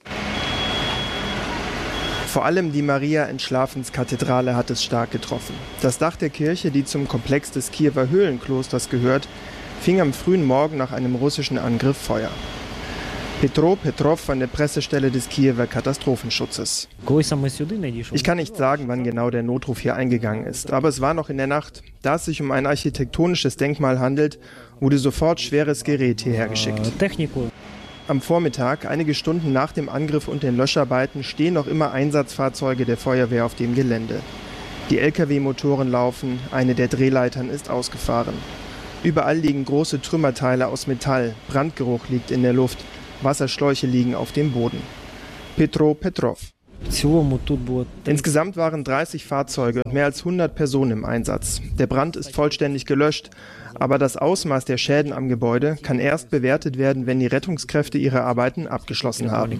Vor allem die Maria-Entschlafens-Kathedrale hat es stark getroffen. Das Dach der Kirche, die zum Komplex des Kiewer Höhlenklosters gehört, fing am frühen Morgen nach einem russischen Angriff Feuer. Petro Petrov von der Pressestelle des Kiewer Katastrophenschutzes. Ich kann nicht sagen, wann genau der Notruf hier eingegangen ist, aber es war noch in der Nacht. Da es sich um ein architektonisches Denkmal handelt, wurde sofort schweres Gerät hierher geschickt. Am Vormittag, einige Stunden nach dem Angriff und den Löscharbeiten, stehen noch immer Einsatzfahrzeuge der Feuerwehr auf dem Gelände. Die L K W-Motoren laufen, eine der Drehleitern ist ausgefahren. Überall liegen große Trümmerteile aus Metall, Brandgeruch liegt in der Luft. Wasserschläuche liegen auf dem Boden. Petro Petrov. Insgesamt waren dreißig Fahrzeuge und mehr als hundert Personen im Einsatz. Der Brand ist vollständig gelöscht, aber das Ausmaß der Schäden am Gebäude kann erst bewertet werden, wenn die Rettungskräfte ihre Arbeiten abgeschlossen haben.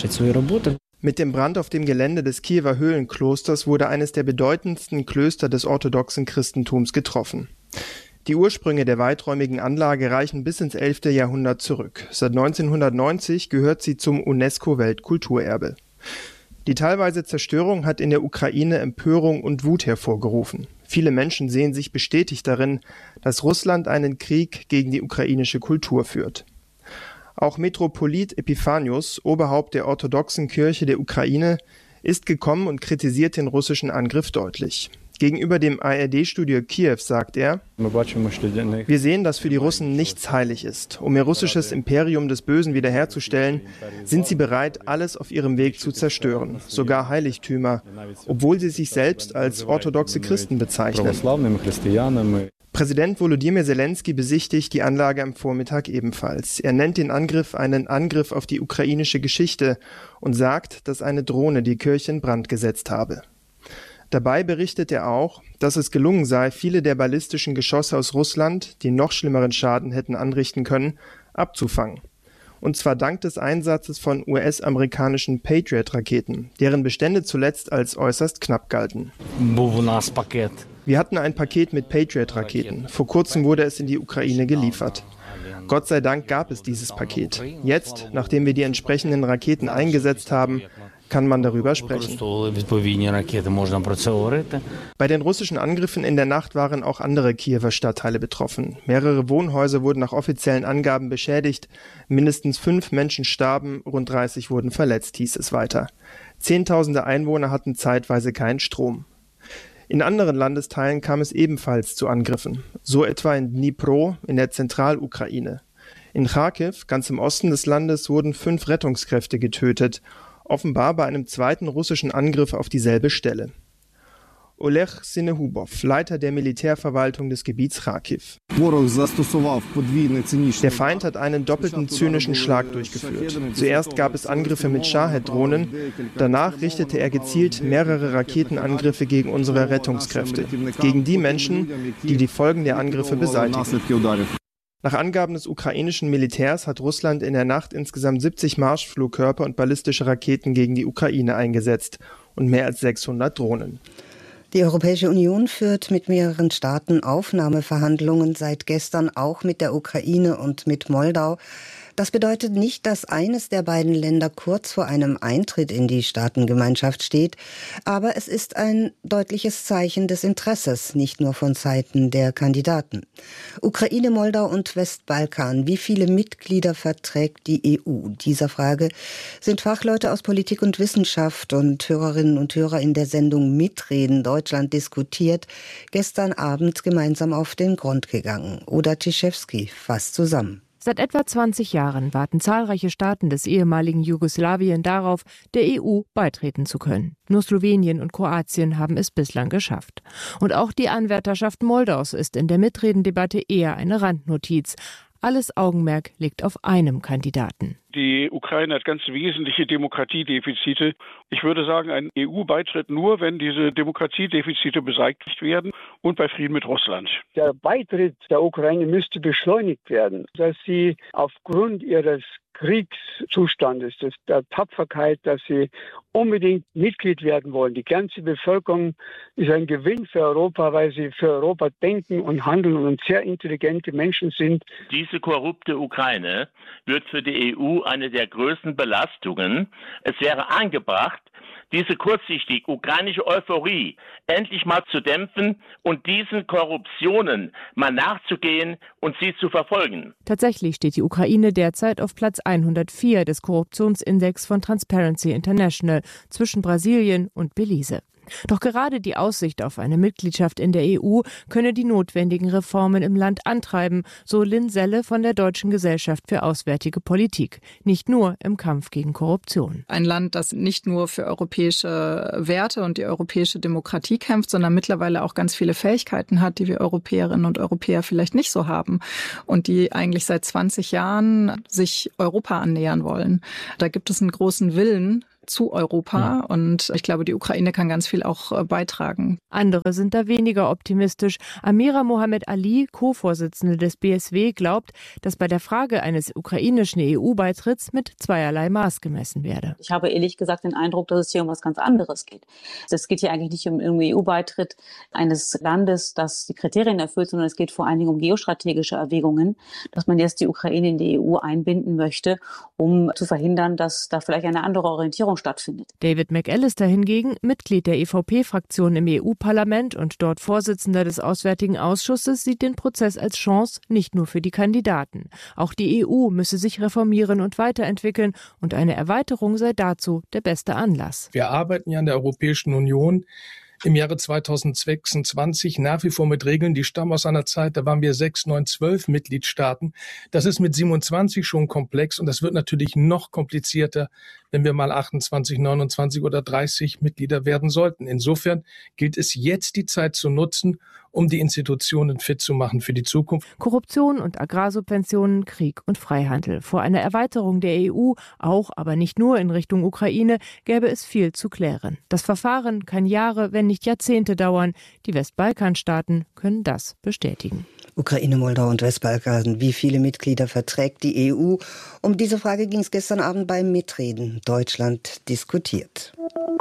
Mit dem Brand auf dem Gelände des Kiewer Höhlenklosters wurde eines der bedeutendsten Klöster des orthodoxen Christentums getroffen. Die Ursprünge der weiträumigen Anlage reichen bis ins elfte Jahrhundert zurück. Seit neunzehnhundertneunzig gehört sie zum UNESCO-Weltkulturerbe. Die teilweise Zerstörung hat in der Ukraine Empörung und Wut hervorgerufen. Viele Menschen sehen sich bestätigt darin, dass Russland einen Krieg gegen die ukrainische Kultur führt. Auch Metropolit Epiphanius, Oberhaupt der orthodoxen Kirche der Ukraine, ist gekommen und kritisiert den russischen Angriff deutlich. Gegenüber dem A R D-Studio Kiew sagt er: Wir sehen, dass für die Russen nichts heilig ist. Um ihr russisches Imperium des Bösen wiederherzustellen, sind sie bereit, alles auf ihrem Weg zu zerstören, sogar Heiligtümer, obwohl sie sich selbst als orthodoxe Christen bezeichnen. Präsident Volodymyr Zelensky besichtigt die Anlage am Vormittag ebenfalls. Er nennt den Angriff einen Angriff auf die ukrainische Geschichte und sagt, dass eine Drohne die Kirche in Brand gesetzt habe. Dabei berichtet er auch, dass es gelungen sei, viele der ballistischen Geschosse aus Russland, die noch schlimmeren Schaden hätten anrichten können, abzufangen. Und zwar dank des Einsatzes von U S-amerikanischen Patriot-Raketen, deren Bestände zuletzt als äußerst knapp galten. Wir hatten ein Paket mit Patriot-Raketen. Vor kurzem wurde es in die Ukraine geliefert. Gott sei Dank gab es dieses Paket. Jetzt, nachdem wir die entsprechenden Raketen eingesetzt haben, kann man darüber sprechen. Bei den russischen Angriffen in der Nacht waren auch andere Kiewer Stadtteile betroffen. Mehrere Wohnhäuser wurden nach offiziellen Angaben beschädigt. Mindestens fünf Menschen starben, rund dreißig wurden verletzt, hieß es weiter. Zehntausende Einwohner hatten zeitweise keinen Strom. In anderen Landesteilen kam es ebenfalls zu Angriffen, so etwa in Dnipro in der Zentralukraine. In Charkiw, ganz im Osten des Landes, wurden fünf Rettungskräfte getötet, offenbar bei einem zweiten russischen Angriff auf dieselbe Stelle. Oleg Sinehubow, Leiter der Militärverwaltung des Gebiets Charkiw. Der Feind hat einen doppelten zynischen Schlag durchgeführt. Zuerst gab es Angriffe mit Shahed-Drohnen, danach richtete er gezielt mehrere Raketenangriffe gegen unsere Rettungskräfte, gegen die Menschen, die die Folgen der Angriffe beseitigen. Nach Angaben des ukrainischen Militärs hat Russland in der Nacht insgesamt siebzig Marschflugkörper und ballistische Raketen gegen die Ukraine eingesetzt und mehr als sechshundert Drohnen. Die Europäische Union führt mit mehreren Staaten Aufnahmeverhandlungen seit gestern auch mit der Ukraine und mit Moldau. Das bedeutet nicht, dass eines der beiden Länder kurz vor einem Eintritt in die Staatengemeinschaft steht, aber es ist ein deutliches Zeichen des Interesses, nicht nur von Seiten der Kandidaten. Ukraine, Moldau und Westbalkan, wie viele Mitglieder verträgt die E U? Dieser Frage sind Fachleute aus Politik und Wissenschaft und Hörerinnen und Hörer in der Sendung Mitreden Deutschland diskutiert gestern Abend gemeinsam auf den Grund gegangen. Oda Ciszewski fasst zusammen. Seit etwa zwanzig Jahren warten zahlreiche Staaten des ehemaligen Jugoslawien darauf, der E U beitreten zu können. Nur Slowenien und Kroatien haben es bislang geschafft. Und auch die Anwärterschaft Moldaus ist in der Mitredendebatte eher eine Randnotiz. Alles Augenmerk liegt auf einem Kandidaten. Die Ukraine hat ganz wesentliche Demokratiedefizite. Ich würde sagen, ein E U-Beitritt nur, wenn diese Demokratiedefizite beseitigt werden und bei Frieden mit Russland. Der Beitritt der Ukraine müsste beschleunigt werden, dass sie aufgrund ihres Kriegszustandes, der Tapferkeit, dass sie unbedingt Mitglied werden wollen. Die ganze Bevölkerung ist ein Gewinn für Europa, weil sie für Europa denken und handeln und sehr intelligente Menschen sind. Diese korrupte Ukraine wird für die E U eine der größten Belastungen. Es wäre angebracht, diese kurzsichtig ukrainische Euphorie endlich mal zu dämpfen und diesen Korruptionen mal nachzugehen und sie zu verfolgen. Tatsächlich steht die Ukraine derzeit auf Platz hundertvier des Korruptionsindex von Transparency International zwischen Brasilien und Belize. Doch gerade die Aussicht auf eine Mitgliedschaft in der E U könne die notwendigen Reformen im Land antreiben, so Lynn Selle von der Deutschen Gesellschaft für Auswärtige Politik. Nicht nur im Kampf gegen Korruption. Ein Land, das nicht nur für europäische Werte und die europäische Demokratie kämpft, sondern mittlerweile auch ganz viele Fähigkeiten hat, die wir Europäerinnen und Europäer vielleicht nicht so haben und die eigentlich seit zwanzig Jahren sich Europa annähern wollen. Da gibt es einen großen Willen zu Europa ja. Und ich glaube, die Ukraine kann ganz viel auch beitragen. Andere sind da weniger optimistisch. Amira Mohammed Ali, Co-Vorsitzende des B S W, glaubt, dass bei der Frage eines ukrainischen E U-Beitritts mit zweierlei Maß gemessen werde. Ich habe ehrlich gesagt den Eindruck, dass es hier um was ganz anderes geht. Es geht hier eigentlich nicht um einen E U-Beitritt eines Landes, das die Kriterien erfüllt, sondern es geht vor allen Dingen um geostrategische Erwägungen, dass man jetzt die Ukraine in die E U einbinden möchte, um zu verhindern, dass da vielleicht eine andere Orientierung stattfindet. David McAllister hingegen, Mitglied der E V P-Fraktion im E U-Parlament und dort Vorsitzender des Auswärtigen Ausschusses, sieht den Prozess als Chance nicht nur für die Kandidaten. Auch die E U müsse sich reformieren und weiterentwickeln und eine Erweiterung sei dazu der beste Anlass. Wir arbeiten ja in der Europäischen Union im Jahre zweitausendsechsundzwanzig nach wie vor mit Regeln, die stammen aus einer Zeit, da waren wir sechs, neun, zwölf Mitgliedstaaten. Das ist mit siebenundzwanzig schon komplex und das wird natürlich noch komplizierter, wenn wir mal achtundzwanzig, neunundzwanzig oder dreißig Mitglieder werden sollten. Insofern gilt es jetzt, die Zeit zu nutzen, um die Institutionen fit zu machen für die Zukunft. Korruption und Agrarsubventionen, Krieg und Freihandel. Vor einer Erweiterung der E U, auch aber nicht nur in Richtung Ukraine, gäbe es viel zu klären. Das Verfahren kann Jahre, wenn nicht Jahrzehnte dauern. Die Westbalkanstaaten können das bestätigen. Ukraine, Moldau und Westbalkan. Wie viele Mitglieder verträgt die E U? Um diese Frage ging es gestern Abend beim Mitreden Deutschland diskutiert.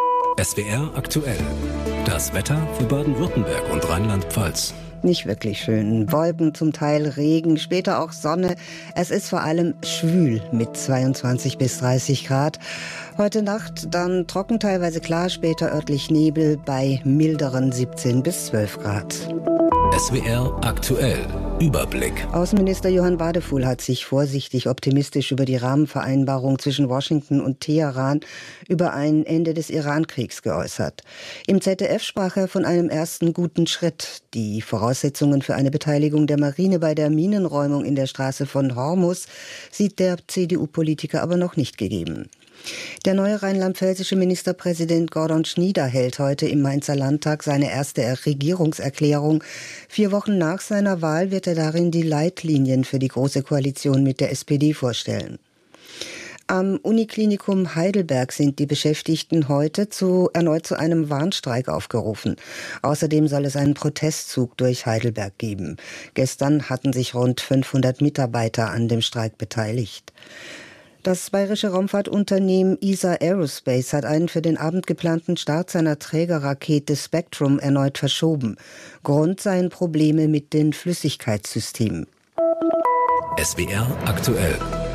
S W R aktuell. Das Wetter für Baden-Württemberg und Rheinland-Pfalz. Nicht wirklich schön. Wolken, zum Teil Regen, später auch Sonne. Es ist vor allem schwül mit zweiundzwanzig bis dreißig Grad. Heute Nacht dann trocken, teilweise klar, später örtlich Nebel bei milderen siebzehn bis zwölf Grad. S W R aktuell. Überblick. Außenminister Johann Wadefuhl hat sich vorsichtig optimistisch über die Rahmenvereinbarung zwischen Washington und Teheran über ein Ende des Iran-Kriegs geäußert. Im Z D F sprach er von einem ersten guten Schritt. Die Voraussetzungen für eine Beteiligung der Marine bei der Minenräumung in der Straße von Hormuz sieht der C D U-Politiker aber noch nicht gegeben. Der neue rheinland-pfälzische Ministerpräsident Gordon Schnieder hält heute im Mainzer Landtag seine erste Regierungserklärung. Vier Wochen nach seiner Wahl wird er darin die Leitlinien für die Große Koalition mit der S P D vorstellen. Am Uniklinikum Heidelberg sind die Beschäftigten heute zu, erneut zu einem Warnstreik aufgerufen. Außerdem soll es einen Protestzug durch Heidelberg geben. Gestern hatten sich rund fünfhundert Mitarbeiter an dem Streik beteiligt. Das bayerische Raumfahrtunternehmen E S A Aerospace hat einen für den Abend geplanten Start seiner Trägerrakete Spectrum erneut verschoben. Grund seien Probleme mit den Flüssigkeitssystemen. S W R aktuell.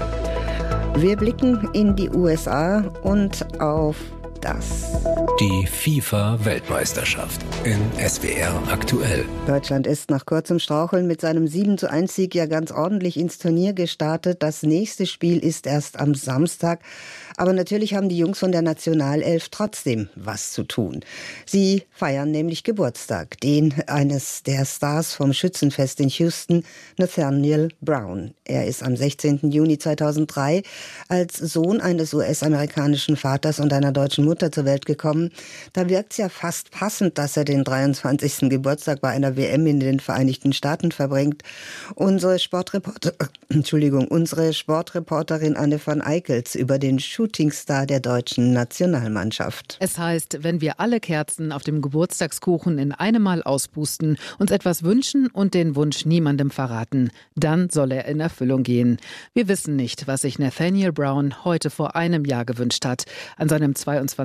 Wir blicken in die U S A und auf das. Die FIFA-Weltmeisterschaft in S W R aktuell. Deutschland ist nach kurzem Straucheln mit seinem sieben zu eins Sieg ja ganz ordentlich ins Turnier gestartet. Das nächste Spiel ist erst am Samstag. Aber natürlich haben die Jungs von der Nationalelf trotzdem was zu tun. Sie feiern nämlich Geburtstag, den eines der Stars vom Schützenfest in Houston, Nathaniel Brown. Er ist am sechzehnten Juni zweitausenddrei als Sohn eines U S-amerikanischen Vaters und einer deutschen Mutter zur Welt gekommen. Da wirkt es ja fast passend, dass er den dreiundzwanzigsten Geburtstag bei einer W M in den Vereinigten Staaten verbringt. Unsere Sportreporter, Entschuldigung, unsere Sportreporterin Anne van Eickels über den Shootingstar der deutschen Nationalmannschaft. Es heißt, wenn wir alle Kerzen auf dem Geburtstagskuchen in einem Mal auspusten, uns etwas wünschen und den Wunsch niemandem verraten, dann soll er in Erfüllung gehen. Wir wissen nicht, was sich Nathaniel Brown heute vor einem Jahr gewünscht hat. An seinem zweiundzwanzigsten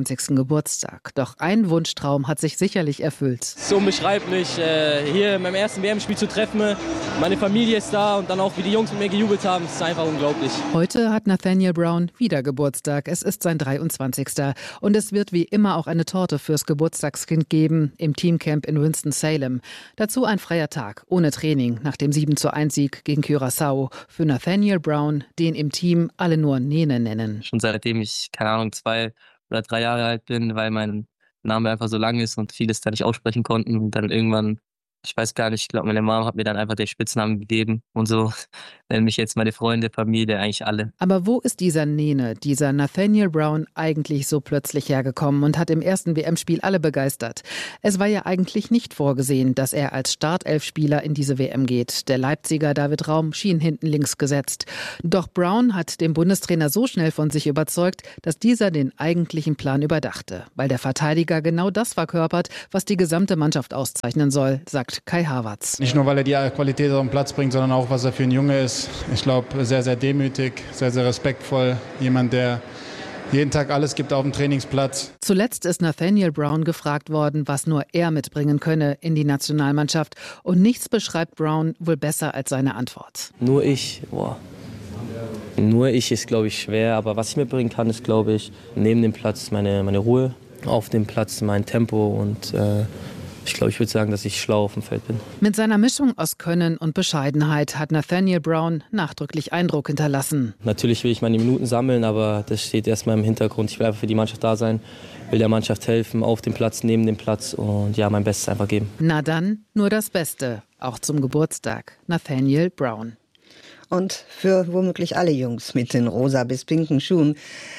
dreiundzwanzigsten Geburtstag. Doch ein Wunschtraum hat sich sicherlich erfüllt. Es ist unbeschreiblich, hier in meinem ersten W M-Spiel zu treffen. Meine Familie ist da und dann auch, wie die Jungs mit mir gejubelt haben, es ist einfach unglaublich. Heute hat Nathaniel Brown wieder Geburtstag. Es ist sein dreiundzwanzigster Und es wird wie immer auch eine Torte fürs Geburtstagskind geben im Teamcamp in Winston-Salem. Dazu ein freier Tag ohne Training nach dem sieben zu eins Sieg gegen Curaçao für Nathaniel Brown, den im Team alle nur Nene nennen. Schon seitdem ich, keine Ahnung, zwei oder drei Jahre alt bin, weil mein Name einfach so lang ist und vieles da nicht aussprechen konnten. Und dann irgendwann, ich weiß gar nicht, ich glaube, meine Mom hat mir dann einfach den Spitznamen gegeben. Und so nennen mich jetzt meine Freunde, Familie, eigentlich alle. Aber wo ist dieser Nene, dieser Nathaniel Brown eigentlich so plötzlich hergekommen und hat im ersten W M-Spiel alle begeistert? Es war ja eigentlich nicht vorgesehen, dass er als Startelfspieler in diese W M geht. Der Leipziger David Raum schien hinten links gesetzt. Doch Brown hat den Bundestrainer so schnell von sich überzeugt, dass dieser den eigentlichen Plan überdachte. Weil der Verteidiger genau das verkörpert, was die gesamte Mannschaft auszeichnen soll, sagt Kai Havertz. Nicht nur, weil er die Qualität auf den Platz bringt, sondern auch, was er für ein Junge ist. Ich glaube, sehr, sehr demütig, sehr, sehr respektvoll. Jemand, der jeden Tag alles gibt auf dem Trainingsplatz. Zuletzt ist Nathaniel Brown gefragt worden, was nur er mitbringen könne in die Nationalmannschaft. Und nichts beschreibt Brown wohl besser als seine Antwort. Nur ich, boah. Nur ich ist, glaube ich, schwer. Aber was ich mitbringen kann, ist, glaube ich, neben dem Platz meine, meine Ruhe, auf dem Platz mein Tempo und äh, ich glaube, ich würde sagen, dass ich schlau auf dem Feld bin. Mit seiner Mischung aus Können und Bescheidenheit hat Nathaniel Brown nachdrücklich Eindruck hinterlassen. Natürlich will ich meine Minuten sammeln, aber das steht erstmal im Hintergrund. Ich will einfach für die Mannschaft da sein, will der Mannschaft helfen, auf dem Platz, neben dem Platz und ja, mein Bestes einfach geben. Na dann, nur das Beste, auch zum Geburtstag. Nathaniel Brown. Und für womöglich alle Jungs mit den rosa bis pinken Schuhen,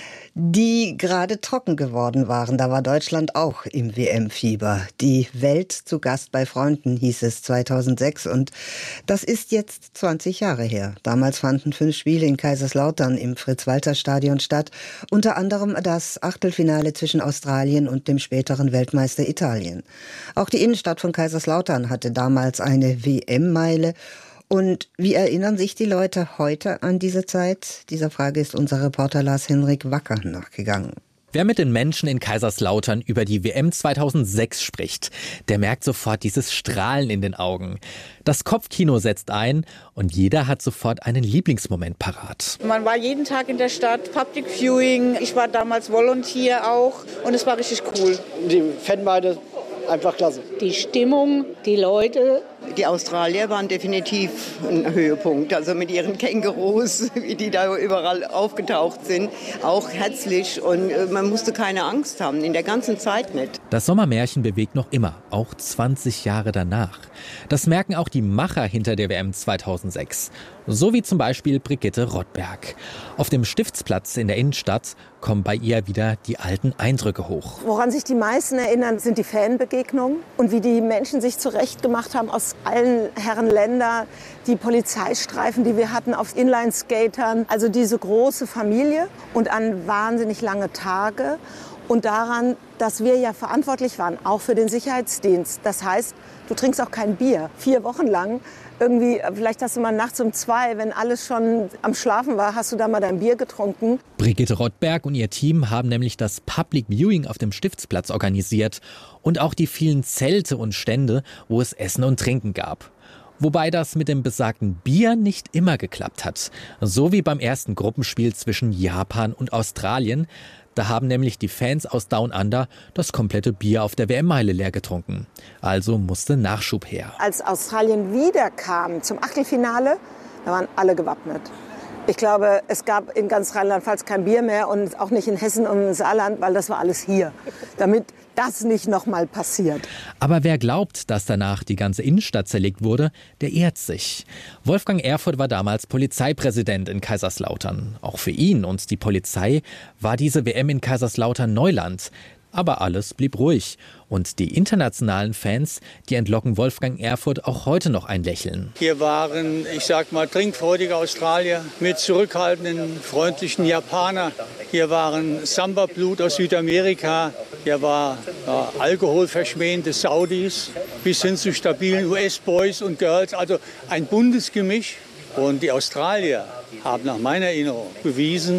die gerade trocken geworden waren. Da war Deutschland auch im W M-Fieber. Die Welt zu Gast bei Freunden hieß es zweitausendsechs und das ist jetzt zwanzig Jahre her. Damals fanden fünf Spiele in Kaiserslautern im Fritz-Walter-Stadion statt. Unter anderem das Achtelfinale zwischen Australien und dem späteren Weltmeister Italien. Auch die Innenstadt von Kaiserslautern hatte damals eine W M-Meile. Und wie erinnern sich die Leute heute an diese Zeit? Dieser Frage ist unser Reporter Lars-Henrik Wacker nachgegangen. Wer mit den Menschen in Kaiserslautern über die W M zweitausendsechs spricht, der merkt sofort dieses Strahlen in den Augen. Das Kopfkino setzt ein und jeder hat sofort einen Lieblingsmoment parat. Man war jeden Tag in der Stadt, Public Viewing. Ich war damals Volunteer auch und es war richtig cool. Die Fanmeile einfach klasse. Die Stimmung, die Leute. Die Australier waren definitiv ein Höhepunkt. Also mit ihren Kängurus, wie die da überall aufgetaucht sind. Auch herzlich und man musste keine Angst haben, in der ganzen Zeit nicht. Das Sommermärchen bewegt noch immer, auch zwanzig Jahre danach. Das merken auch die Macher hinter der W M zweitausendsechs. So wie zum Beispiel Brigitte Rottberg. Auf dem Stiftsplatz in der Innenstadt kommen bei ihr wieder die alten Eindrücke hoch. Woran sich die meisten erinnern, sind die Fanbegegnungen und wie die Menschen sich zurechtgemacht haben aus allen Herren Länder, die Polizeistreifen, die wir hatten auf Inline-Skatern, also diese große Familie und an wahnsinnig lange Tage und daran, dass wir ja verantwortlich waren, auch für den Sicherheitsdienst. Das heißt, du trinkst auch kein Bier, vier Wochen lang. Irgendwie, vielleicht hast du mal nachts um zwei, wenn alles schon am Schlafen war, hast du da mal dein Bier getrunken. Brigitte Rottberg und ihr Team haben nämlich das Public Viewing auf dem Stiftsplatz organisiert und auch die vielen Zelte und Stände, wo es Essen und Trinken gab. Wobei das mit dem besagten Bier nicht immer geklappt hat. So wie beim ersten Gruppenspiel zwischen Japan und Australien. Da haben nämlich die Fans aus Down Under das komplette Bier auf der W M-Meile leer getrunken. Also musste Nachschub her. Als Australien wiederkam zum Achtelfinale, da waren alle gewappnet. Ich glaube, es gab in ganz Rheinland-Pfalz kein Bier mehr und auch nicht in Hessen und im Saarland, weil das war alles hier. Damit das nicht nochmal passiert. Aber wer glaubt, dass danach die ganze Innenstadt zerlegt wurde, der irrt sich. Wolfgang Erfurth war damals Polizeipräsident in Kaiserslautern. Auch für ihn und die Polizei war diese W M in Kaiserslautern Neuland. Aber alles blieb ruhig. Und die internationalen Fans, die entlocken Wolfgang Erfurth auch heute noch ein Lächeln. Hier waren, ich sag mal, trinkfreudige Australier mit zurückhaltenden, freundlichen Japaner. Hier waren Samba-Blut aus Südamerika. Hier war ja, alkoholverschmähende Saudis bis hin zu stabilen U S-Boys und Girls. Also ein buntes Gemisch. Und die Australier haben nach meiner Erinnerung bewiesen,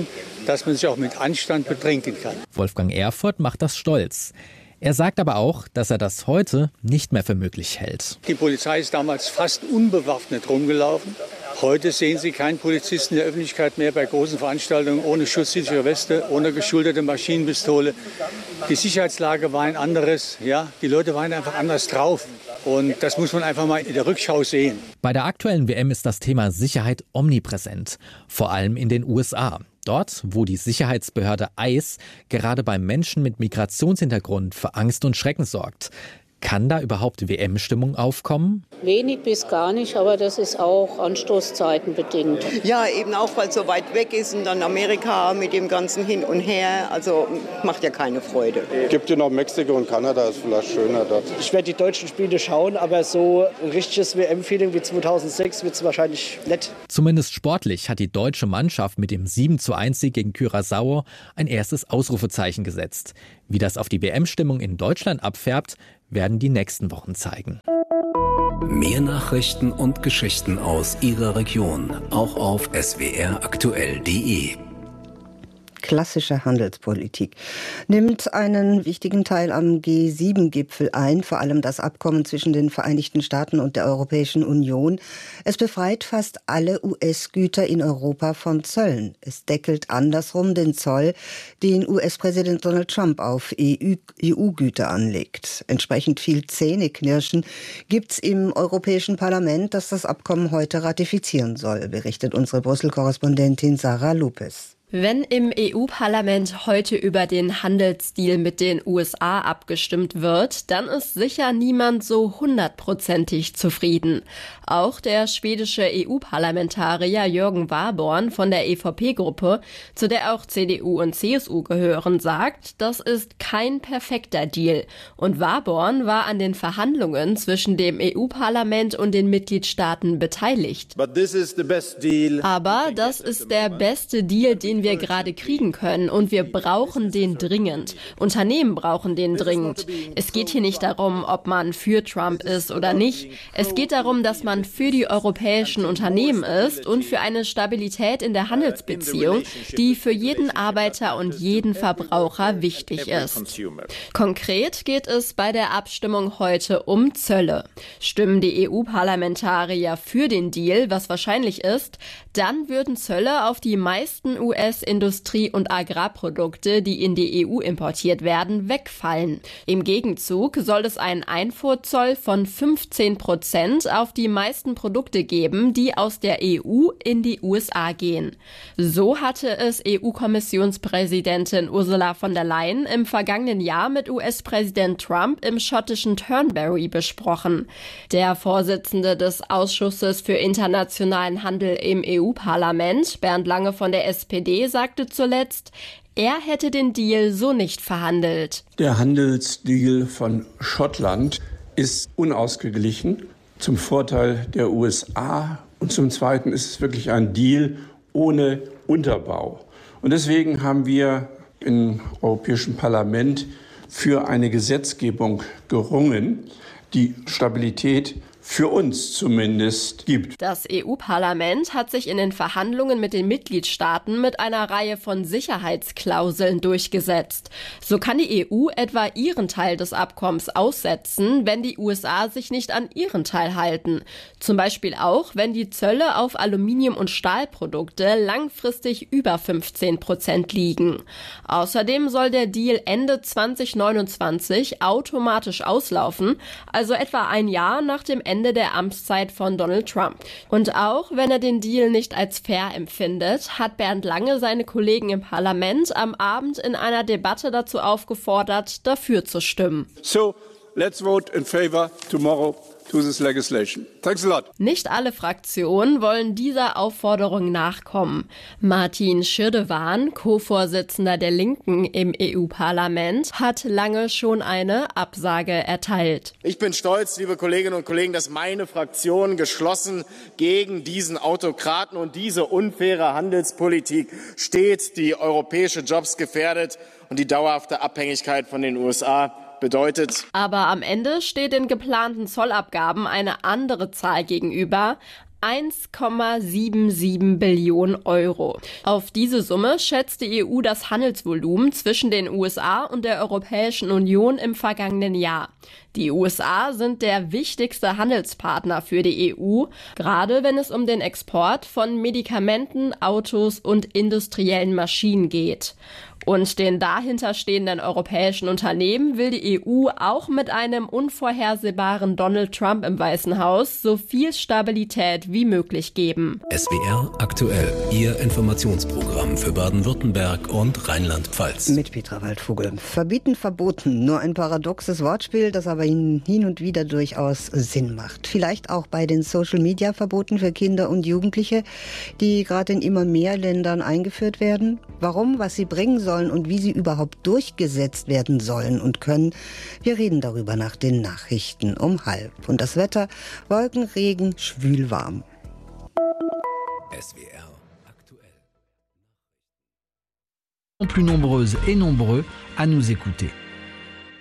dass man sich auch mit Anstand betrinken kann. Wolfgang Erfurth macht das stolz. Er sagt aber auch, dass er das heute nicht mehr für möglich hält. Die Polizei ist damals fast unbewaffnet rumgelaufen. Heute sehen Sie keinen Polizisten in der Öffentlichkeit mehr bei großen Veranstaltungen ohne schutzsichere Weste, ohne geschulterte Maschinenpistole. Die Sicherheitslage war ein anderes. Ja, die Leute waren einfach anders drauf. Und das muss man einfach mal in der Rückschau sehen. Bei der aktuellen W M ist das Thema Sicherheit omnipräsent, vor allem in den U S A. Dort, wo die Sicherheitsbehörde I C E gerade bei Menschen mit Migrationshintergrund für Angst und Schrecken sorgt. Kann da überhaupt W M-Stimmung aufkommen? Wenig bis gar nicht, aber das ist auch Anstoßzeiten bedingt. Ja, eben auch, weil es so weit weg ist und dann Amerika mit dem ganzen Hin und Her. Also macht ja keine Freude. Es gibt ja noch Mexiko und Kanada, ist vielleicht schöner dort. Ich werde die deutschen Spiele schauen, aber so ein richtiges W M-Feeling wie zweitausendsechs wird es wahrscheinlich nicht. Zumindest sportlich hat die deutsche Mannschaft mit dem sieben zu eins Sieg gegen Curaçao ein erstes Ausrufezeichen gesetzt. Wie das auf die W M-Stimmung in Deutschland abfärbt, werden die nächsten Wochen zeigen. Mehr Nachrichten und Geschichten aus Ihrer Region, auch auf s w r aktuell punkt d e. Klassische Handelspolitik nimmt einen wichtigen Teil am G sieben Gipfel ein, vor allem das Abkommen zwischen den Vereinigten Staaten und der Europäischen Union. Es befreit fast alle U S-Güter in Europa von Zöllen. Es deckelt andersrum den Zoll, den U S-Präsident Donald Trump auf E U-Güter anlegt. Entsprechend viel Zähneknirschen gibt's im Europäischen Parlament, das das Abkommen heute ratifizieren soll, berichtet unsere Brüssel-Korrespondentin Sarah Lopez. Wenn im E U-Parlament heute über den Handelsdeal mit den U S A abgestimmt wird, dann ist sicher niemand so hundertprozentig zufrieden. Auch der schwedische E U-Parlamentarier Jürgen Warborn von der E V P-Gruppe, zu der auch C D U und C S U gehören, sagt, das ist kein perfekter Deal. Und Warborn war an den Verhandlungen zwischen dem E U-Parlament und den Mitgliedstaaten beteiligt. Aber das ist der beste Deal, den wir gerade kriegen können, und wir brauchen den dringend. Unternehmen brauchen den dringend. Es geht hier nicht darum, ob man für Trump ist oder nicht. Es geht darum, dass man für die europäischen Unternehmen ist und für eine Stabilität in der Handelsbeziehung, die für jeden Arbeiter und jeden Verbraucher wichtig ist. Konkret geht es bei der Abstimmung heute um Zölle. Stimmen die E U-Parlamentarier für den Deal, was wahrscheinlich ist, dann würden Zölle auf die meisten U S-Industrie- und Agrarprodukte, die in die E U importiert werden, wegfallen. Im Gegenzug soll es einen Einfuhrzoll von fünfzehn Prozent auf die meisten Produkte geben, die aus der E U in die U S A gehen. So hatte es E U-Kommissionspräsidentin Ursula von der Leyen im vergangenen Jahr mit U S-Präsident Trump im schottischen Turnberry besprochen. Der Vorsitzende des Ausschusses für internationalen Handel im E U-Parlament, Bernd Lange von der S P D, sagte zuletzt, er hätte den Deal so nicht verhandelt. Der Handelsdeal von Schottland ist unausgeglichen zum Vorteil der U S A, und zum Zweiten ist es wirklich ein Deal ohne Unterbau. Und deswegen haben wir im Europäischen Parlament für eine Gesetzgebung gerungen, die Stabilität für uns zumindest gibt. Das E U-Parlament hat sich in den Verhandlungen mit den Mitgliedstaaten mit einer Reihe von Sicherheitsklauseln durchgesetzt. So kann die E U etwa ihren Teil des Abkommens aussetzen, wenn die U S A sich nicht an ihren Teil halten. Zum Beispiel auch, wenn die Zölle auf Aluminium- und Stahlprodukte langfristig über fünfzehn Prozent liegen. Außerdem soll der Deal Ende zwanzig neunundzwanzig automatisch auslaufen, also etwa ein Jahr nach dem Ende Ende der Amtszeit von Donald Trump. Und auch wenn er den Deal nicht als fair empfindet, hat Bernd Lange seine Kollegen im Parlament am Abend in einer Debatte dazu aufgefordert, dafür zu stimmen. So, let's vote in favor tomorrow to this legislation. Thanks a lot. Nicht alle Fraktionen wollen dieser Aufforderung nachkommen. Martin Schirdewan, Co-Vorsitzender der Linken im E U-Parlament, hat Lange schon eine Absage erteilt. Ich bin stolz, liebe Kolleginnen und Kollegen, dass meine Fraktion geschlossen gegen diesen Autokraten und diese unfaire Handelspolitik steht, die europäische Jobs gefährdet und die dauerhafte Abhängigkeit von den U S A bedeutet. Aber am Ende steht den geplanten Zollabgaben eine andere Zahl gegenüber. eins Komma siebenundsiebzig Billionen Euro. Auf diese Summe schätzt die E U das Handelsvolumen zwischen den U S A und der Europäischen Union im vergangenen Jahr. Die U S A sind der wichtigste Handelspartner für die E U, gerade wenn es um den Export von Medikamenten, Autos und industriellen Maschinen geht. Und den dahinterstehenden europäischen Unternehmen will die E U auch mit einem unvorhersehbaren Donald Trump im Weißen Haus so viel Stabilität wie möglich geben. S W R aktuell, Ihr Informationsprogramm für Baden-Württemberg und Rheinland-Pfalz. Mit Petra Waldvogel. Verbieten, verboten. Nur ein paradoxes Wortspiel, das aber hin und wieder durchaus Sinn macht. Vielleicht auch bei den Social-Media-Verboten für Kinder und Jugendliche, die gerade in immer mehr Ländern eingeführt werden. Warum, was sie bringen sollen und wie sie überhaupt durchgesetzt werden sollen und können. Wir reden darüber nach den Nachrichten um halb. Und das Wetter, Wolken, Regen, schwülwarm. S W R aktuell. Plus nombreuses et nombreux à nous écouter.